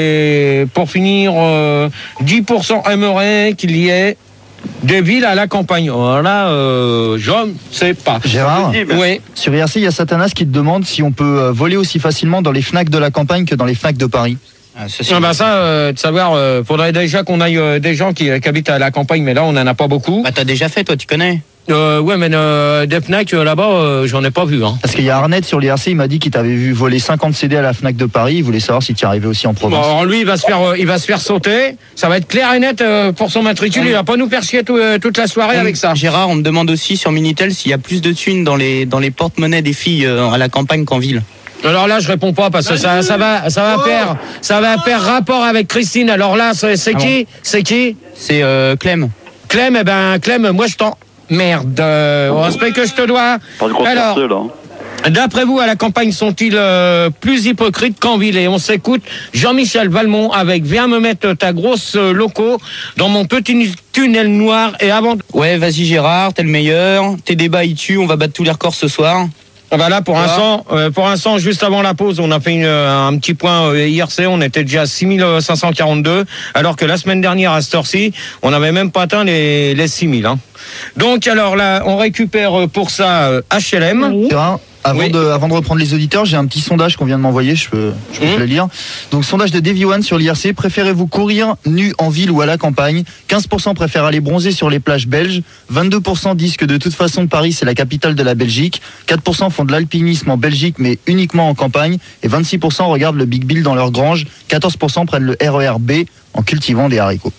[SPEAKER 2] Et pour finir, euh, dix pour cent aimeraient qu'il y ait des villes à la campagne. Voilà, euh, je ne sais pas.
[SPEAKER 4] Gérard,
[SPEAKER 2] Oui.
[SPEAKER 4] sur I R C, il y a Satanas qui te demande si on peut euh, voler aussi facilement dans les FNAC de la campagne que dans les FNAC de Paris.
[SPEAKER 7] Ah, ça, c'est-
[SPEAKER 2] Ah bah ça, euh, de savoir, euh, faudrait déjà qu'on aille euh, des gens qui, qui habitent à la campagne, mais là on en a pas beaucoup.
[SPEAKER 7] Bah, t'as déjà fait, toi, tu connais.
[SPEAKER 2] Euh, ouais, mais euh, des FNAC euh, là-bas, euh, j'en ai pas vu. Hein.
[SPEAKER 4] Parce qu'il y a Arnett sur l'I R C, il m'a dit qu'il t'avait vu voler cinquante C D à la FNAC de Paris, il voulait savoir si tu y arrivais aussi en
[SPEAKER 2] Bon,
[SPEAKER 4] province.
[SPEAKER 2] alors lui, il va se faire, euh, il va se faire sauter. Ça va être clair et net euh, pour son matricule. Il va pas nous faire chier tout, euh, toute la soirée avec ça.
[SPEAKER 7] Gérard, on me demande aussi sur Minitel s'il y a plus de thunes dans les, dans les porte-monnaies des filles euh, à la campagne qu'en ville.
[SPEAKER 2] Alors là, je réponds pas parce que ça, ça va, ça va faire, ça va faire rapport avec Christine. Alors là, c'est c'est
[SPEAKER 7] Ah
[SPEAKER 2] qui, c'est qui?
[SPEAKER 7] C'est euh, Clem.
[SPEAKER 2] Clem, eh ben Clem, moi je t'en merde. Euh, au respect que je te dois.
[SPEAKER 10] Pas de grosse
[SPEAKER 2] Alors,
[SPEAKER 10] percée, là.
[SPEAKER 2] d'après vous, à la campagne, sont-ils euh, plus hypocrites qu'en ville? Et on s'écoute Jean-Michel Valmont avec Viens me mettre ta grosse euh, loco dans mon petit tunnel noir. Et avant. de-
[SPEAKER 7] Ouais, vas-y Gérard, t'es le meilleur. Tes débats, ils tuent, on va battre tous les records ce soir.
[SPEAKER 2] Ah bah là, pour
[SPEAKER 7] Ça va
[SPEAKER 2] l'instant, euh, pour l'instant, juste avant la pause, on a fait une, euh, un petit point euh, I R C. On était déjà à six mille cinq cent quarante-deux, alors que la semaine dernière, à cette heure-ci, on n'avait même pas atteint les, les six mille. Hein. Donc, alors là, on récupère euh, pour ça euh, H L M.
[SPEAKER 1] Oui.
[SPEAKER 4] Gérard, avant,
[SPEAKER 2] Oui.
[SPEAKER 4] de, avant de reprendre les auditeurs, j'ai un petit sondage qu'on vient de m'envoyer, je peux, je peux
[SPEAKER 2] Mmh.
[SPEAKER 4] te le lire. Donc, sondage de Davy One sur l'I R C, préférez-vous courir nu en ville ou à la campagne? quinze pour cent préfèrent aller bronzer sur les plages belges, vingt-deux pour cent disent que de toute façon Paris c'est la capitale de la Belgique, quatre pour cent font de l'alpinisme en Belgique mais uniquement en campagne, et vingt-six pour cent regardent le Big Bill dans leur grange, quatorze pour cent prennent le R E R B en cultivant des haricots.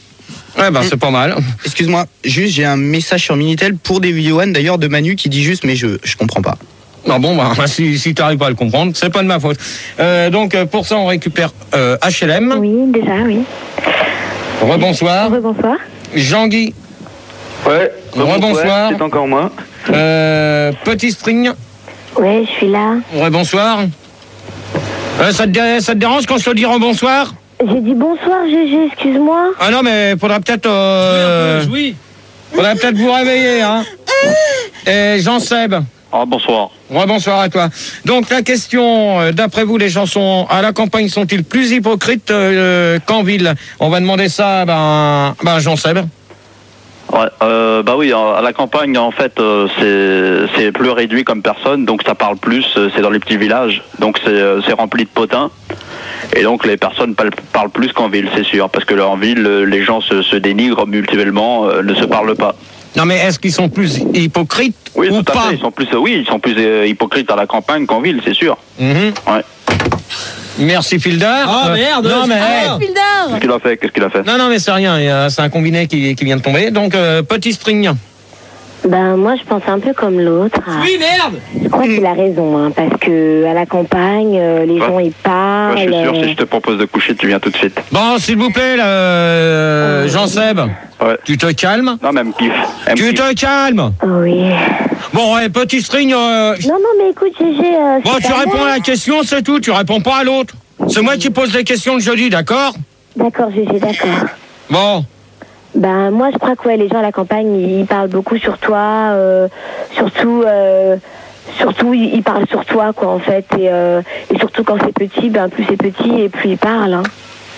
[SPEAKER 2] Ouais, bah, c'est pas mal.
[SPEAKER 7] Excuse-moi, juste, j'ai un message sur Minitel pour des vidéos One, d'ailleurs, de Manu qui dit juste, mais je, je comprends pas.
[SPEAKER 2] Non, bon, bah, si, si tu n'arrives pas à le comprendre, c'est pas de ma faute. Euh, donc, pour ça, on récupère euh, H L M.
[SPEAKER 1] Oui, déjà, oui.
[SPEAKER 2] Rebonsoir.
[SPEAKER 1] Rebonsoir.
[SPEAKER 2] Jean-Guy.
[SPEAKER 9] Ouais.
[SPEAKER 2] Rebonsoir.
[SPEAKER 9] Ouais, c'est encore moi.
[SPEAKER 2] Euh, Petit String.
[SPEAKER 11] Ouais, je suis là.
[SPEAKER 2] Rebonsoir. Euh, ça, te dé- ça te dérange quand je te dis rebonsoir?
[SPEAKER 11] J'ai dit bonsoir, Gégé, excuse-moi.
[SPEAKER 2] Ah non, mais faudra peut-être... Euh,
[SPEAKER 3] Oui.
[SPEAKER 2] faudra peut-être vous réveiller, hein. Et Jean-Seb.
[SPEAKER 10] Ah, bonsoir.
[SPEAKER 2] Ouais, bonsoir à toi. Donc la question, euh, d'après vous, les gens sont à la campagne sont-ils plus hypocrites euh, qu'en ville? On va demander ça à ben, ben Jean-Seb.
[SPEAKER 10] Ouais, euh, bah oui, à la campagne, en fait, euh, c'est c'est plus réduit comme personne, donc ça parle plus, euh, c'est dans les petits villages, donc c'est euh, c'est rempli de potins. Et donc les personnes parlent, parlent plus qu'en ville, c'est sûr, parce que là, en ville, euh, les gens se, se dénigrent mutuellement, euh, ne se parlent pas.
[SPEAKER 2] Non, mais est-ce qu'ils sont plus hypocrites
[SPEAKER 10] Oui,
[SPEAKER 2] ou
[SPEAKER 10] tout à
[SPEAKER 2] pas?
[SPEAKER 10] fait. Ils sont plus, euh, oui, ils sont plus euh, hypocrites à la campagne qu'en ville, c'est sûr.
[SPEAKER 2] Mhm.
[SPEAKER 10] Ouais.
[SPEAKER 2] Merci Fildar.
[SPEAKER 3] Ah
[SPEAKER 2] Euh,
[SPEAKER 3] merde.
[SPEAKER 2] non, mais,
[SPEAKER 8] Ah, Fildar.
[SPEAKER 10] Qu'est-ce qu'il a fait Qu'est-ce qu'il a fait
[SPEAKER 2] non, non, mais c'est rien. il y a- C'est un combiné qui, qui vient de tomber. Donc euh, Petit String.
[SPEAKER 11] Ben, moi, je pense un peu comme l'autre.
[SPEAKER 3] Oui, merde.
[SPEAKER 11] Je crois qu'il a raison, hein, parce que à la campagne, euh, les
[SPEAKER 10] Ouais.
[SPEAKER 11] gens, ils
[SPEAKER 10] Ouais,
[SPEAKER 11] parlent.
[SPEAKER 10] je suis sûr,
[SPEAKER 11] euh,
[SPEAKER 10] si je te propose de coucher, tu viens tout de suite.
[SPEAKER 2] Bon, s'il vous plaît, là, euh, Jean-Seb,
[SPEAKER 10] Ouais.
[SPEAKER 2] tu te calmes.
[SPEAKER 10] Non, même kiff. Elle me
[SPEAKER 2] Tu
[SPEAKER 10] kiffe.
[SPEAKER 2] te calmes.
[SPEAKER 11] Oui.
[SPEAKER 2] Bon, ouais, Petit String. euh,
[SPEAKER 11] Non, non, mais écoute, Gégé. Euh,
[SPEAKER 2] Bon,
[SPEAKER 11] c'est
[SPEAKER 2] tu
[SPEAKER 11] pas
[SPEAKER 2] réponds
[SPEAKER 11] mal.
[SPEAKER 2] à la question, c'est tout. Tu réponds pas à l'autre. C'est moi qui pose les questions le jeudi, d'accord?
[SPEAKER 11] D'accord, Gégé, d'accord.
[SPEAKER 2] Bon.
[SPEAKER 11] Ben, moi, je crois que ouais, les gens à la campagne, ils parlent beaucoup sur toi. Euh, surtout, euh, surtout, ils ils parlent sur toi, quoi, en fait. Et, euh, et surtout, quand c'est petit, ben, plus c'est petit et plus ils parlent. Hein.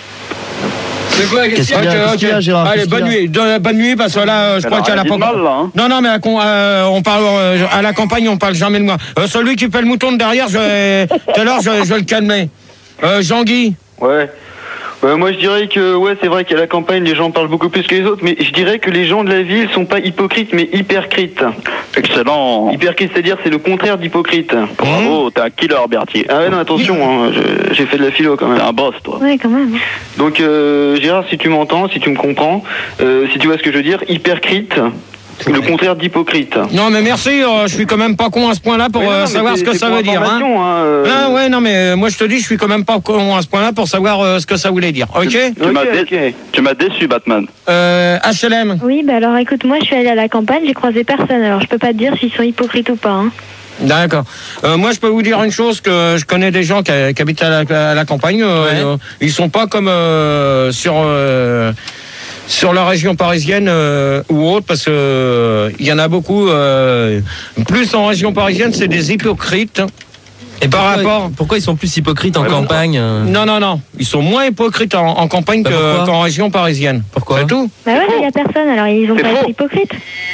[SPEAKER 2] C'est quoi la
[SPEAKER 4] Qu'est-ce qu'il y a, qu'est-ce qu'il y a, Gérard,
[SPEAKER 2] Allez,
[SPEAKER 4] qu'est-ce
[SPEAKER 2] bonne
[SPEAKER 4] qu'il y a
[SPEAKER 2] nuit. De- bonne nuit, parce que là, euh, je
[SPEAKER 10] Elle
[SPEAKER 2] crois
[SPEAKER 10] a
[SPEAKER 2] qu'elle a
[SPEAKER 10] rien
[SPEAKER 2] pas...
[SPEAKER 10] dit de mal, là, hein.
[SPEAKER 2] Non, non, mais on, euh, on parle euh, à la campagne, on parle jamais de moi. Euh, celui qui fait le mouton de derrière, je vais... tout à l'heure, je, je vais le calmer. Euh, Jean-Guy.
[SPEAKER 9] Ouais. Ouais, moi je dirais que ouais c'est vrai qu'à la campagne les gens parlent beaucoup plus que les autres, mais je dirais que les gens de la ville sont pas hypocrites mais hypercrites.
[SPEAKER 10] Excellent.
[SPEAKER 9] Hypercrite, c'est-à-dire c'est le contraire d'hypocrite.
[SPEAKER 10] Bravo, t'es un killer, Berthier.
[SPEAKER 9] Ah ouais non attention, hein, je- j'ai fait de la philo quand même.
[SPEAKER 10] T'es un boss, toi.
[SPEAKER 1] Ouais, quand même.
[SPEAKER 9] Donc euh, Gérard, si tu m'entends, si tu me comprends, euh, si tu vois ce que je veux dire, hypercrite, le contraire d'hypocrite.
[SPEAKER 2] Non, mais merci, euh, je suis quand même pas con à ce point-là pour
[SPEAKER 9] Mais non,
[SPEAKER 2] euh,
[SPEAKER 9] mais
[SPEAKER 2] savoir
[SPEAKER 9] c'est-
[SPEAKER 2] ce que
[SPEAKER 9] c'est
[SPEAKER 2] ça
[SPEAKER 9] pour
[SPEAKER 2] veut dire. Hein.
[SPEAKER 9] information, hein, euh.
[SPEAKER 2] Ah ouais, non, mais euh, moi je te dis, je suis quand même pas con à ce point-là pour savoir euh, ce que ça voulait dire. Ok?
[SPEAKER 10] Tu m'as dé- tu m'as déçu, Batman.
[SPEAKER 2] Euh, H L M.
[SPEAKER 1] Oui, bah alors écoute, moi je suis allée à la campagne, j'ai croisé personne, alors je peux pas te dire s'ils sont hypocrites ou pas. Hein.
[SPEAKER 2] D'accord. Euh, moi, je peux vous dire une chose, que je connais des gens qui, qui habitent à la, à la campagne. Euh,
[SPEAKER 3] Ouais.
[SPEAKER 2] euh, ils sont pas comme euh, sur euh, sur la région parisienne euh, ou autre, parce que euh, il y en a beaucoup. Euh, plus en région parisienne, c'est des hypocrites.
[SPEAKER 3] Et
[SPEAKER 2] par
[SPEAKER 3] pourquoi,
[SPEAKER 2] rapport.
[SPEAKER 3] pourquoi ils sont plus hypocrites en
[SPEAKER 2] Ouais,
[SPEAKER 3] campagne euh
[SPEAKER 2] Non, non, non. Ils sont moins hypocrites en, en campagne
[SPEAKER 3] Bah,
[SPEAKER 2] que-
[SPEAKER 3] pourquoi
[SPEAKER 2] qu'en région parisienne.
[SPEAKER 3] Pourquoi
[SPEAKER 2] C'est tout.
[SPEAKER 1] Bah ouais, il y a personne, alors ils ont
[SPEAKER 10] C'est
[SPEAKER 1] pas
[SPEAKER 10] faux.
[SPEAKER 1] été hypocrites.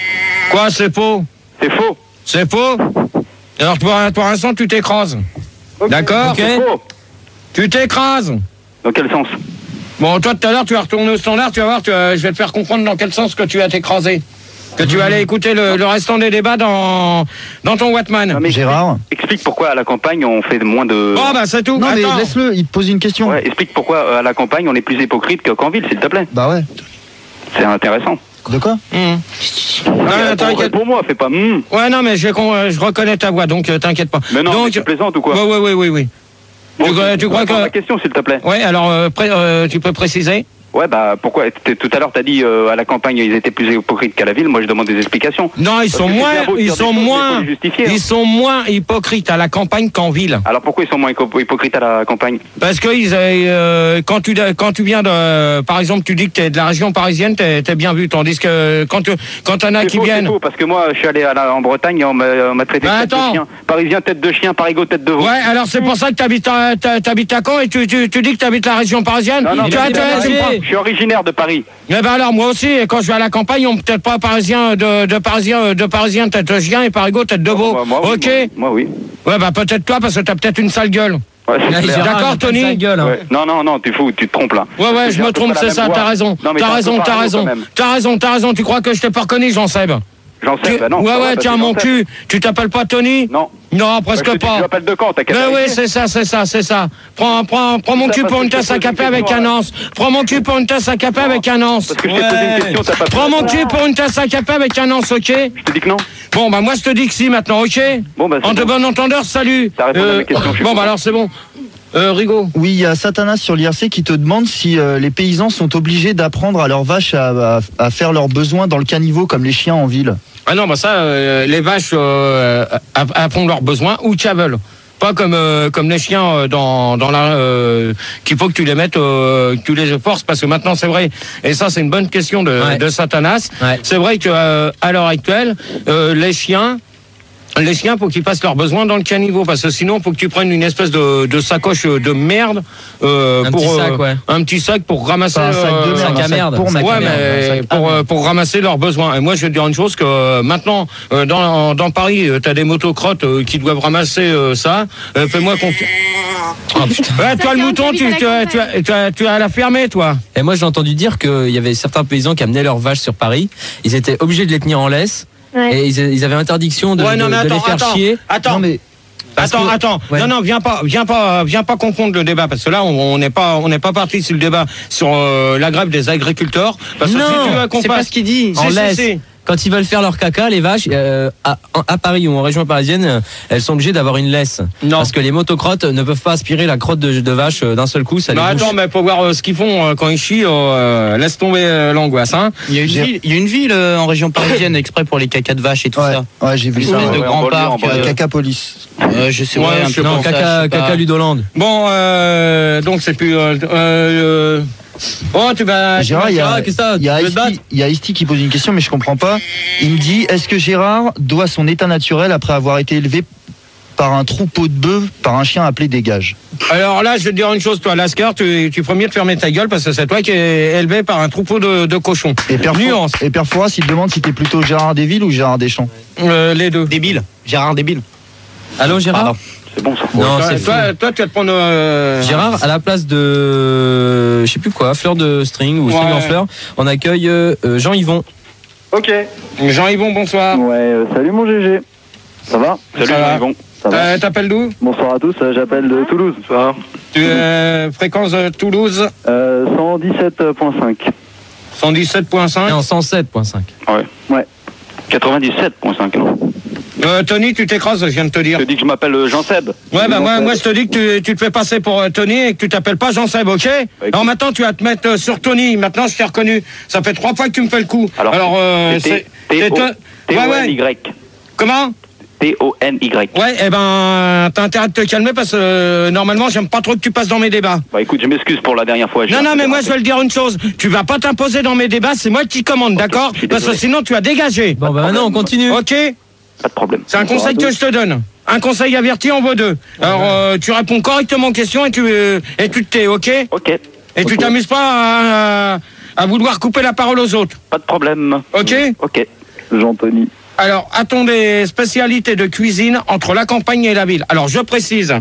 [SPEAKER 2] Quoi, c'est faux?
[SPEAKER 10] C'est faux.
[SPEAKER 2] C'est faux? Alors, pour, pour l'instant, tu t'écrases. D'accord?
[SPEAKER 3] Ok.
[SPEAKER 10] C'est faux.
[SPEAKER 2] Tu t'écrases.
[SPEAKER 10] Dans quel sens?
[SPEAKER 2] Bon, toi, tout à l'heure, tu vas retourner au standard, tu vas voir, tu vas- je vais te faire comprendre dans quel sens que tu vas t'écraser. Que tu vas aller écouter le, le restant des débats dans, dans ton Wattman.
[SPEAKER 10] Non, mais
[SPEAKER 4] Gérard.
[SPEAKER 10] Explique pourquoi à la campagne on fait moins de.
[SPEAKER 2] Bon, bah, c'est tout.
[SPEAKER 4] Non, mais
[SPEAKER 2] Attends.
[SPEAKER 4] laisse-le, il te pose une question.
[SPEAKER 10] Ouais, explique pourquoi euh, à la campagne on est plus hypocrite que- qu'en ville, s'il te plaît.
[SPEAKER 4] Bah ouais.
[SPEAKER 10] C'est intéressant.
[SPEAKER 4] De quoi?
[SPEAKER 2] Hum.
[SPEAKER 10] Non,
[SPEAKER 2] Ouais,
[SPEAKER 10] mais
[SPEAKER 2] t'inquiète.
[SPEAKER 10] pour moi, fais pas. hum.
[SPEAKER 2] Ouais, non, mais je, con- je reconnais ta voix, donc euh, t'inquiète pas.
[SPEAKER 10] Mais non,
[SPEAKER 2] donc,
[SPEAKER 10] mais tu plaisantes ou quoi?
[SPEAKER 2] Ouais, ouais, ouais, oui, oui.
[SPEAKER 10] Bon,
[SPEAKER 2] tu, crois- tu crois
[SPEAKER 10] réponds à ma
[SPEAKER 2] que...
[SPEAKER 10] question, s'il te plaît.
[SPEAKER 2] Ouais, alors, euh, pré- euh, tu peux préciser?
[SPEAKER 10] Ouais, bah pourquoi t'es- Tout à l'heure, t'as dit euh, à la campagne ils étaient plus hypocrites qu'à la ville. Moi, je demande des explications.
[SPEAKER 2] Non, ils
[SPEAKER 10] Parce
[SPEAKER 2] sont
[SPEAKER 10] que c'est
[SPEAKER 2] moins,
[SPEAKER 10] bien beau de
[SPEAKER 2] ils
[SPEAKER 10] dire des
[SPEAKER 2] sont
[SPEAKER 10] choses, mais
[SPEAKER 2] moins,
[SPEAKER 10] faut les justifier, hein.
[SPEAKER 2] ils sont moins hypocrites à la campagne qu'en ville.
[SPEAKER 10] Alors pourquoi ils sont moins hypo- hypocrites à la campagne?
[SPEAKER 2] Parce que ils, euh, quand tu quand tu viens de, par exemple, tu dis que t'es de la région parisienne, t'es t'es bien vu. Tandis que quand tu, quand t'en as
[SPEAKER 10] C'est
[SPEAKER 2] qui
[SPEAKER 10] faux, c'est
[SPEAKER 2] viennent.
[SPEAKER 10] faux, parce que moi, je suis allé à la- en Bretagne et on m'a on m'a traité
[SPEAKER 2] Bah,
[SPEAKER 10] de tête
[SPEAKER 2] attends.
[SPEAKER 10] de chien. Parisien, tête de chien, parigot, tête de veau.
[SPEAKER 2] Ouais, alors c'est pour ça que t'habites à, t'ha- t'habites à Caen et tu, tu, tu dis que t'habites la région parisienne.
[SPEAKER 10] Non, non,
[SPEAKER 2] tu
[SPEAKER 10] mais
[SPEAKER 2] as-
[SPEAKER 10] c'est
[SPEAKER 2] tu as-
[SPEAKER 10] pas
[SPEAKER 2] tu
[SPEAKER 10] vrai.
[SPEAKER 2] prends-
[SPEAKER 10] Je suis originaire de Paris.
[SPEAKER 2] Eh ben alors moi aussi, et quand je vais à la campagne, on peut-être pas parisien de, de parisien de parisien tête de chien et parigot tête de veau.
[SPEAKER 10] Moi, moi, oui,
[SPEAKER 2] ok.
[SPEAKER 10] Moi, moi, oui.
[SPEAKER 2] Ouais, bah peut-être toi parce que t'as peut-être une sale gueule.
[SPEAKER 10] Ouais, c'est
[SPEAKER 3] Là,
[SPEAKER 10] clair.
[SPEAKER 3] Gérard,
[SPEAKER 2] D'accord,
[SPEAKER 3] il a pas de
[SPEAKER 2] Tony
[SPEAKER 3] sale gueule, hein.
[SPEAKER 10] Ouais. Non, non, non, tu fous, tu te trompes là.
[SPEAKER 2] Ouais, ouais,
[SPEAKER 10] Parce que
[SPEAKER 2] je
[SPEAKER 10] j'ai
[SPEAKER 2] me
[SPEAKER 10] un peu
[SPEAKER 2] trompe,
[SPEAKER 10] pas la
[SPEAKER 2] c'est
[SPEAKER 10] même
[SPEAKER 2] ça,
[SPEAKER 10] voix.
[SPEAKER 2] t'as raison.
[SPEAKER 10] Non, mais
[SPEAKER 2] T'as
[SPEAKER 10] t'es un peu
[SPEAKER 2] raison, t'as
[SPEAKER 10] pareil,
[SPEAKER 2] raison.
[SPEAKER 10] quand même.
[SPEAKER 2] T'as raison, t'as raison. Tu crois que je t'ai pas reconnu, Jean-Seb?
[SPEAKER 10] J'en sais,
[SPEAKER 2] Tu-
[SPEAKER 10] bah non.
[SPEAKER 2] ouais,
[SPEAKER 10] ça va,
[SPEAKER 2] ouais,
[SPEAKER 10] parce
[SPEAKER 2] tiens,
[SPEAKER 10] que
[SPEAKER 2] mon
[SPEAKER 10] j'en sais.
[SPEAKER 2] cul, tu t'appelles pas Tony?
[SPEAKER 10] Non.
[SPEAKER 2] Non, presque
[SPEAKER 10] Parce que
[SPEAKER 2] pas.
[SPEAKER 10] Tu m'appelles de quand? T'as qu'à
[SPEAKER 2] Mais oui,
[SPEAKER 10] vérifier.
[SPEAKER 2] c'est ça, c'est ça, c'est ça. Prends, prends, prends mon
[SPEAKER 10] Ça,
[SPEAKER 2] cul
[SPEAKER 10] parce
[SPEAKER 2] pour
[SPEAKER 10] que
[SPEAKER 2] une
[SPEAKER 10] je te
[SPEAKER 2] tasse à
[SPEAKER 10] pose une
[SPEAKER 2] café avec
[SPEAKER 10] question,
[SPEAKER 2] un
[SPEAKER 10] hein.
[SPEAKER 2] anse. Prends mon cul pour une tasse à café avec un anse.
[SPEAKER 10] Parce que je t'ai posé une question, t'as pas pu
[SPEAKER 2] Prends mon
[SPEAKER 10] répondre.
[SPEAKER 2] cul pour une tasse à café avec un anse, ok?
[SPEAKER 10] Je te dis que non.
[SPEAKER 2] Bon, bah moi je te dis que si maintenant, ok?
[SPEAKER 10] Bon, bah, c'est
[SPEAKER 2] En de
[SPEAKER 10] bon.
[SPEAKER 2] bon entendeur, salut.
[SPEAKER 10] T'as répondu à mes questions, je suis
[SPEAKER 2] Bon, bah
[SPEAKER 10] content.
[SPEAKER 2] alors c'est bon. Euh, Rigaud.
[SPEAKER 4] Oui, il y a Satanas sur l'I R C qui te demande si euh, les paysans sont obligés d'apprendre à leurs vaches à, à- à faire leurs besoins dans le caniveau comme les chiens en ville.
[SPEAKER 2] Ah non, bah ça, euh, les vaches euh, app- apprennent leurs besoins où qu'elles veulent. Pas comme euh, comme les chiens euh, dans dans la euh, qu'il faut que tu les mettes, euh, que tu les forces parce que maintenant c'est vrai. Et ça c'est une bonne question de,
[SPEAKER 3] Ouais.
[SPEAKER 2] de Satanas.
[SPEAKER 3] Ouais.
[SPEAKER 2] C'est vrai que euh, à l'heure actuelle, euh, les chiens. Les chiens, faut qu'ils fassent leurs besoins dans le caniveau, parce que sinon, faut que tu prennes une espèce de, de sacoche de merde euh,
[SPEAKER 3] Un
[SPEAKER 2] pour
[SPEAKER 3] petit sac,
[SPEAKER 2] euh,
[SPEAKER 3] ouais.
[SPEAKER 2] un petit sac pour ramasser.
[SPEAKER 4] Pas un sac de
[SPEAKER 2] euh,
[SPEAKER 4] merde,
[SPEAKER 3] sac à
[SPEAKER 4] un sac
[SPEAKER 3] merde,
[SPEAKER 4] pour
[SPEAKER 3] sac
[SPEAKER 4] mettre.
[SPEAKER 3] à
[SPEAKER 2] Ouais,
[SPEAKER 3] merde,
[SPEAKER 2] mais
[SPEAKER 3] un sac à
[SPEAKER 2] pour,
[SPEAKER 3] merde.
[SPEAKER 2] euh, pour ramasser leurs besoins. Et moi, je vais te dire une chose, que euh, maintenant, euh, dans, dans Paris, tu as des motocrottes euh, qui doivent ramasser euh, ça. Euh, Fais-moi confiance.
[SPEAKER 3] Oh, putain.
[SPEAKER 2] Ouais, toi,
[SPEAKER 8] fait
[SPEAKER 2] le
[SPEAKER 8] un
[SPEAKER 2] mouton,
[SPEAKER 8] service
[SPEAKER 2] tu,
[SPEAKER 8] à la
[SPEAKER 2] tu, as, tu, as, tu, as, tu as la fermer, toi.
[SPEAKER 3] Et moi, j'ai entendu dire qu'il y avait certains paysans qui amenaient leurs vaches sur Paris. Ils étaient obligés de les tenir en laisse.
[SPEAKER 1] Ouais.
[SPEAKER 3] Et ils, ils avaient interdiction de,
[SPEAKER 2] Ouais, non,
[SPEAKER 3] de-
[SPEAKER 2] mais
[SPEAKER 3] de les
[SPEAKER 2] attends,
[SPEAKER 3] faire
[SPEAKER 2] attends,
[SPEAKER 3] chier.
[SPEAKER 2] attends.
[SPEAKER 4] Non mais
[SPEAKER 3] Parce
[SPEAKER 2] Attends,
[SPEAKER 3] que-
[SPEAKER 2] attends.
[SPEAKER 3] Ouais.
[SPEAKER 2] Non, non, viens pas, viens pas, viens pas confondre le débat parce que là, on on n'est pas, on n'est pas parti sur le débat sur euh, la grève des agriculteurs. Parce que
[SPEAKER 3] Non,
[SPEAKER 2] si tu veux qu'on
[SPEAKER 7] C'est pas
[SPEAKER 2] fasse-
[SPEAKER 7] ce qu'il dit.
[SPEAKER 2] Si,
[SPEAKER 3] En
[SPEAKER 2] si,
[SPEAKER 3] laisse.
[SPEAKER 2] si.
[SPEAKER 3] Quand ils veulent faire leur caca, les vaches, euh, à, à Paris ou en région parisienne, euh, elles sont obligées d'avoir une laisse.
[SPEAKER 2] Non.
[SPEAKER 3] Parce que les motocrottes ne peuvent pas aspirer la crotte de, de vache euh, d'un seul coup, ça
[SPEAKER 2] Non,
[SPEAKER 3] les bouche.
[SPEAKER 2] attends, mais faut voir euh, ce qu'ils font euh, quand ils chient. euh, laisse tomber euh, l'angoisse, hein.
[SPEAKER 7] Il y a une ville, il y a une ville euh, en région parisienne exprès pour les cacas de vaches et tout
[SPEAKER 4] ouais,
[SPEAKER 7] ça.
[SPEAKER 4] ouais, j'ai vu
[SPEAKER 7] Une
[SPEAKER 4] ça.
[SPEAKER 7] espèce
[SPEAKER 4] Ouais.
[SPEAKER 7] de
[SPEAKER 10] ouais, en
[SPEAKER 7] grand
[SPEAKER 10] banlieue, en
[SPEAKER 7] parc.
[SPEAKER 10] banlieue.
[SPEAKER 7] euh,
[SPEAKER 4] Caca police.
[SPEAKER 7] euh, je sais
[SPEAKER 2] Ouais,
[SPEAKER 7] ouais, un
[SPEAKER 2] je
[SPEAKER 7] truc
[SPEAKER 2] sais
[SPEAKER 3] Non,
[SPEAKER 7] comme ça, je
[SPEAKER 3] caca,
[SPEAKER 7] sais pas.
[SPEAKER 3] caca Ludoland.
[SPEAKER 2] Bon, euh, donc c'est plus. Euh, euh, oh, tu vas.
[SPEAKER 4] Gérard, il y a,
[SPEAKER 3] Gérard, qu'est-ce que ça,
[SPEAKER 4] il y a
[SPEAKER 3] tu veux te
[SPEAKER 4] Isti-
[SPEAKER 3] battre
[SPEAKER 4] il y a Isti qui pose une question, mais je comprends pas. Il me dit, est-ce que Gérard doit son état naturel après avoir été élevé par un troupeau de bœufs, par un chien appelé Dégage?
[SPEAKER 2] Alors là, je vais te dire une chose, toi, Lascar, tu, tu ferais mieux de fermer ta gueule parce que c'est toi qui es élevé par un troupeau de, de cochons.
[SPEAKER 4] Et Père Fou-
[SPEAKER 2] Nuance.
[SPEAKER 4] Et Père Fouras, il te demande si t'es plutôt Gérard Desvilles ou Gérard Deschamps.
[SPEAKER 2] Euh, les deux.
[SPEAKER 7] Débile. Gérard débile.
[SPEAKER 3] Allô Gérard
[SPEAKER 7] Pardon.
[SPEAKER 10] C'est bon ça.
[SPEAKER 3] Non,
[SPEAKER 2] toi,
[SPEAKER 3] c'est fou.
[SPEAKER 2] toi, toi, tu vas te prendre. euh,
[SPEAKER 3] Gérard, à la place de, je sais plus quoi, fleur de string ou string
[SPEAKER 2] Ouais.
[SPEAKER 3] en fleur, on accueille euh, euh, Jean-Yvon.
[SPEAKER 10] Ok.
[SPEAKER 2] Jean-Yvon, bonsoir.
[SPEAKER 12] Ouais, euh, salut mon G G. Ça va?
[SPEAKER 10] Salut,
[SPEAKER 2] Ça va.
[SPEAKER 10] Yvon.
[SPEAKER 12] Ça va.
[SPEAKER 2] Euh, T'appelles d'où?
[SPEAKER 12] Bonsoir à tous, euh, j'appelle de Toulouse. Ça va?
[SPEAKER 2] Tu euh, fréquence de Toulouse
[SPEAKER 12] Euh, cent dix-sept point cinq.
[SPEAKER 2] cent dix-sept point cinq.
[SPEAKER 3] Non, cent sept point cinq.
[SPEAKER 10] Ouais.
[SPEAKER 12] Ouais.
[SPEAKER 10] quatre-vingt-dix-sept point cinq. non.
[SPEAKER 2] Euh, Tony, tu t'écrases, je viens de te dire.
[SPEAKER 10] Je te dis que je m'appelle euh, Jean-Seb.
[SPEAKER 2] Ouais, bah moi, moi je te dis que tu, tu te fais passer pour euh, Tony et que tu t'appelles pas Jean-Seb, ok?
[SPEAKER 10] écoute.
[SPEAKER 2] Alors maintenant, tu vas te mettre euh, sur Tony. Maintenant, je t'ai reconnu. Ça fait trois fois que tu me fais le coup.
[SPEAKER 10] Alors,
[SPEAKER 2] euh,
[SPEAKER 10] c'est
[SPEAKER 2] c'est. c'est toi- Ouais, ouais.
[SPEAKER 10] T O N Y.
[SPEAKER 2] Comment?
[SPEAKER 10] T O N Y.
[SPEAKER 2] Ouais, eh ben, t'as intérêt de te calmer parce que euh, normalement, j'aime pas trop que tu passes dans mes débats.
[SPEAKER 10] Bah écoute, je m'excuse pour la dernière fois. j'ai
[SPEAKER 2] Non,
[SPEAKER 10] un
[SPEAKER 2] non,
[SPEAKER 10] peu
[SPEAKER 2] mais moi, je
[SPEAKER 10] dérapé.
[SPEAKER 2] vais le dire une chose. Tu vas pas t'imposer dans mes débats, c'est moi qui commande, d'accord?
[SPEAKER 10] je suis
[SPEAKER 2] Parce que
[SPEAKER 10] désolé.
[SPEAKER 2] sinon, tu as dégagé.
[SPEAKER 3] Bon, bah maintenant on continue.
[SPEAKER 2] Ok?
[SPEAKER 10] Pas de problème.
[SPEAKER 2] C'est un
[SPEAKER 12] Bonsoir
[SPEAKER 2] conseil
[SPEAKER 12] à
[SPEAKER 2] que
[SPEAKER 12] tous.
[SPEAKER 2] je te donne. Un conseil averti en vaut deux. Alors, euh, tu réponds correctement aux questions et tu, euh, et tu te tais, ok?
[SPEAKER 10] Ok.
[SPEAKER 2] Et tu
[SPEAKER 12] Ok.
[SPEAKER 2] t'amuses pas à, à vouloir couper la parole aux autres,
[SPEAKER 10] Pas de problème.
[SPEAKER 2] ok?
[SPEAKER 10] Ok.
[SPEAKER 12] Jean-Tony.
[SPEAKER 2] Alors, a-t-on des spécialités de cuisine entre la campagne et la ville? Alors, je précise.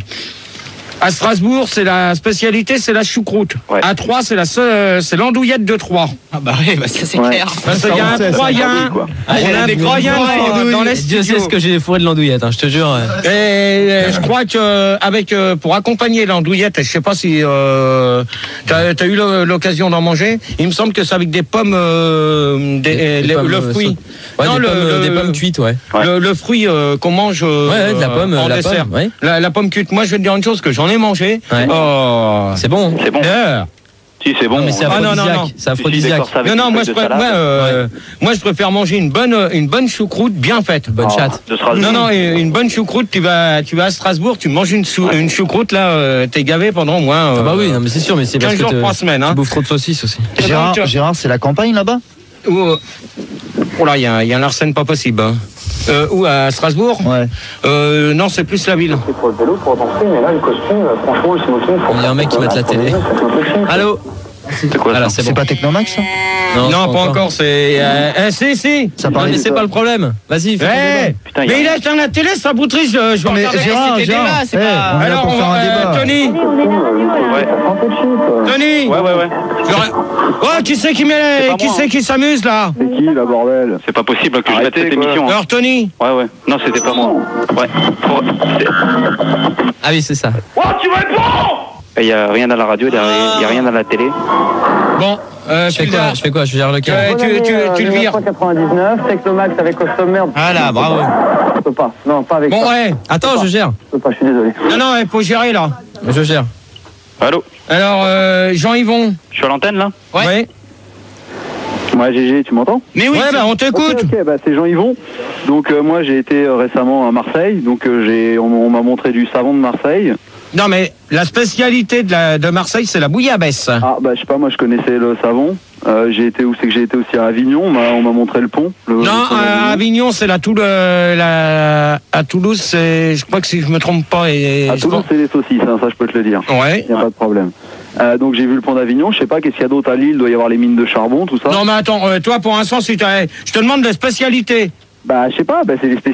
[SPEAKER 2] À Strasbourg, c'est la spécialité, c'est la choucroute.
[SPEAKER 10] Ouais.
[SPEAKER 2] À Troyes, c'est la seule- c'est l'andouillette de Troyes.
[SPEAKER 7] Ah bah ouais, bah ça c'est
[SPEAKER 12] Ouais.
[SPEAKER 7] clair.
[SPEAKER 2] Parce qu'il y a
[SPEAKER 4] on
[SPEAKER 2] un
[SPEAKER 4] sait, ça.
[SPEAKER 2] Troyen,
[SPEAKER 10] quoi.
[SPEAKER 2] on a un Troyen dans, dans les
[SPEAKER 3] Dieu
[SPEAKER 2] studios.
[SPEAKER 3] sait ce que j'ai fourré de l'andouillette, hein, je te jure.
[SPEAKER 2] Et euh, je crois que avec euh, pour accompagner l'andouillette, je sais pas si euh, t'as as eu le- l'occasion d'en manger. Il me semble que c'est avec des pommes, euh, des,
[SPEAKER 3] Des
[SPEAKER 2] le,
[SPEAKER 3] pommes,
[SPEAKER 2] le
[SPEAKER 3] euh,
[SPEAKER 2] fruit.
[SPEAKER 3] saut- Ouais,
[SPEAKER 2] Non,
[SPEAKER 3] des,
[SPEAKER 2] le-
[SPEAKER 3] pommes, euh,
[SPEAKER 2] le-
[SPEAKER 3] des pommes cuites, ouais.
[SPEAKER 10] Ouais.
[SPEAKER 2] Le, le fruit euh, qu'on mange euh,
[SPEAKER 3] Ouais, ouais, de la pomme,
[SPEAKER 2] en
[SPEAKER 3] la
[SPEAKER 2] dessert.
[SPEAKER 3] pomme, ouais.
[SPEAKER 2] La, la pomme cuite. Moi, je vais te dire une chose que j'en ai mangé.
[SPEAKER 3] Ouais.
[SPEAKER 2] Oh.
[SPEAKER 3] C'est bon.
[SPEAKER 10] C'est bon.
[SPEAKER 2] Yeah.
[SPEAKER 10] Si, c'est bon.
[SPEAKER 3] Non, mais c'est
[SPEAKER 2] Ah, non, non,
[SPEAKER 3] aphrodisiaque.
[SPEAKER 2] non.
[SPEAKER 3] C'est
[SPEAKER 10] Si, je suis
[SPEAKER 3] aphrodisiaque.
[SPEAKER 10] d'accord, ça avec
[SPEAKER 2] Non, non,
[SPEAKER 10] une
[SPEAKER 2] moi je,
[SPEAKER 10] feuille de
[SPEAKER 2] préfère,
[SPEAKER 10] salade.
[SPEAKER 2] moi, euh, moi je préfère manger une bonne, une bonne choucroute bien faite.
[SPEAKER 3] Bonne chatte.
[SPEAKER 10] De Strasbourg.
[SPEAKER 2] Non, non, une bonne choucroute, tu vas, tu vas à Strasbourg, tu manges une, chou- une choucroute, là, euh, t'es gavé pendant au moins.
[SPEAKER 3] Ah bah
[SPEAKER 2] euh,
[SPEAKER 3] oui, non mais c'est sûr, mais c'est parce
[SPEAKER 2] quinze
[SPEAKER 3] que
[SPEAKER 2] jours,
[SPEAKER 3] te-
[SPEAKER 2] trois semaines.
[SPEAKER 3] tu
[SPEAKER 2] Hein.
[SPEAKER 3] bouffes trop de saucisses aussi.
[SPEAKER 4] Gérard,
[SPEAKER 2] Donc, euh,
[SPEAKER 4] Gérard, c'est la campagne là-bas?
[SPEAKER 2] Ou, euh, oh là, il y a, il y a un arsène pas possible. Hein. Euh, où, à Strasbourg?
[SPEAKER 4] Ouais.
[SPEAKER 2] euh, Non, c'est plus la ville.
[SPEAKER 12] C'est pour le vélo, pour danser, mais là, le costume, franchement, le smoking.
[SPEAKER 3] Il y a un mec qui mate la télé. Allô?
[SPEAKER 10] C'est quoi
[SPEAKER 3] Voilà,
[SPEAKER 10] ça
[SPEAKER 3] c'est
[SPEAKER 4] C'est
[SPEAKER 3] bon.
[SPEAKER 4] pas Technomax ça?
[SPEAKER 2] Non, pas encore, c'est... Euh, eh, si, si.
[SPEAKER 4] Ça
[SPEAKER 3] Non,
[SPEAKER 4] paraît.
[SPEAKER 3] mais c'est pas le problème. Vas-y, fais ton
[SPEAKER 2] Eh,
[SPEAKER 3] débat.
[SPEAKER 10] Putain, il y a-
[SPEAKER 2] mais il est dans la télé, sa bouterie, je, je vais
[SPEAKER 4] Mais
[SPEAKER 2] regarder.
[SPEAKER 4] Gérard,
[SPEAKER 7] c'est des
[SPEAKER 4] Gérard,
[SPEAKER 7] débats, c'est
[SPEAKER 4] eh,
[SPEAKER 7] pas-
[SPEAKER 4] on est là
[SPEAKER 2] Alors,
[SPEAKER 4] pour
[SPEAKER 2] on
[SPEAKER 4] faire
[SPEAKER 2] va,
[SPEAKER 4] un
[SPEAKER 2] euh,
[SPEAKER 4] débat.
[SPEAKER 2] Tony,
[SPEAKER 11] Allez, on est là, radio, là.
[SPEAKER 10] Ouais.
[SPEAKER 2] Tony.
[SPEAKER 10] Ouais, ouais, ouais.
[SPEAKER 2] J'aurais- Oh, qui c'est qui,
[SPEAKER 10] C'est
[SPEAKER 2] met...
[SPEAKER 10] pas
[SPEAKER 2] qui,
[SPEAKER 10] moi,
[SPEAKER 2] c'est
[SPEAKER 10] hein.
[SPEAKER 2] qui s'amuse, là?
[SPEAKER 12] C'est qui, la bordel?
[SPEAKER 10] C'est pas possible que je mette
[SPEAKER 6] Arrêtez,
[SPEAKER 10] cette
[SPEAKER 6] quoi.
[SPEAKER 10] émission. hein.
[SPEAKER 2] Alors, Tony.
[SPEAKER 10] Ouais, ouais. Non, c'était pas moi. Ouais. Pour- c'est-
[SPEAKER 3] Ah oui, c'est ça.
[SPEAKER 9] Il n'y a rien à la radio, il n'y a, il y a rien à la télé.
[SPEAKER 2] Bon, euh,
[SPEAKER 3] Je fais
[SPEAKER 2] tu
[SPEAKER 3] quoi
[SPEAKER 2] le-
[SPEAKER 3] Je fais quoi Je gère lequel
[SPEAKER 2] Euh, tu, tu, tu le vires.
[SPEAKER 12] quatre-vingt-dix-neuf, Technomax avec Custom Merde.
[SPEAKER 3] Voilà, bravo.
[SPEAKER 12] Je peux pas. Non, pas avec
[SPEAKER 2] Bon,
[SPEAKER 12] ça.
[SPEAKER 2] ouais.
[SPEAKER 3] Attends, je gère.
[SPEAKER 12] Je peux pas, je suis désolé.
[SPEAKER 2] Non, non, il faut gérer, là.
[SPEAKER 3] Je gère.
[SPEAKER 10] Allô?
[SPEAKER 2] Alors, euh, Jean-Yvon.
[SPEAKER 10] Je suis à l'antenne, là?
[SPEAKER 2] Ouais.
[SPEAKER 12] Moi, G G, tu m'entends?
[SPEAKER 7] Mais oui,
[SPEAKER 2] Ouais, bah, on t'écoute.
[SPEAKER 12] Ok, ok, bah, c'est Jean-Yvon. Donc, euh, moi, j'ai été euh, récemment à Marseille. Donc, euh, j'ai, on, on m'a montré du savon de Marseille.
[SPEAKER 2] Non, mais la spécialité de, la, de Marseille, c'est la bouillabaisse.
[SPEAKER 12] Ah, bah, je sais pas, moi, je connaissais le savon. Euh, j'ai été où c'est que j'ai été aussi à Avignon. On m'a, on m'a montré le pont. Le,
[SPEAKER 2] Non,
[SPEAKER 12] le pont
[SPEAKER 2] à
[SPEAKER 12] d'Avignon.
[SPEAKER 2] Avignon, c'est la, Toul euh, la à Toulouse, c'est, je crois que si je me trompe pas. Et,
[SPEAKER 12] À
[SPEAKER 2] je
[SPEAKER 12] Toulouse,
[SPEAKER 2] pense-
[SPEAKER 12] c'est les saucisses, hein, ça, je peux te le dire.
[SPEAKER 2] Ouais.
[SPEAKER 12] Il n'y a pas de problème. Euh, donc, j'ai vu le pont d'Avignon. Je sais pas, qu'est-ce qu'il y a d'autre à Lille? Il doit y avoir les mines de charbon, tout ça.
[SPEAKER 2] Non, mais attends, euh, toi, pour l'instant, si t'as- je te demande des spécialités.
[SPEAKER 12] Bah, je sais pas, bah, c'est les spécialités.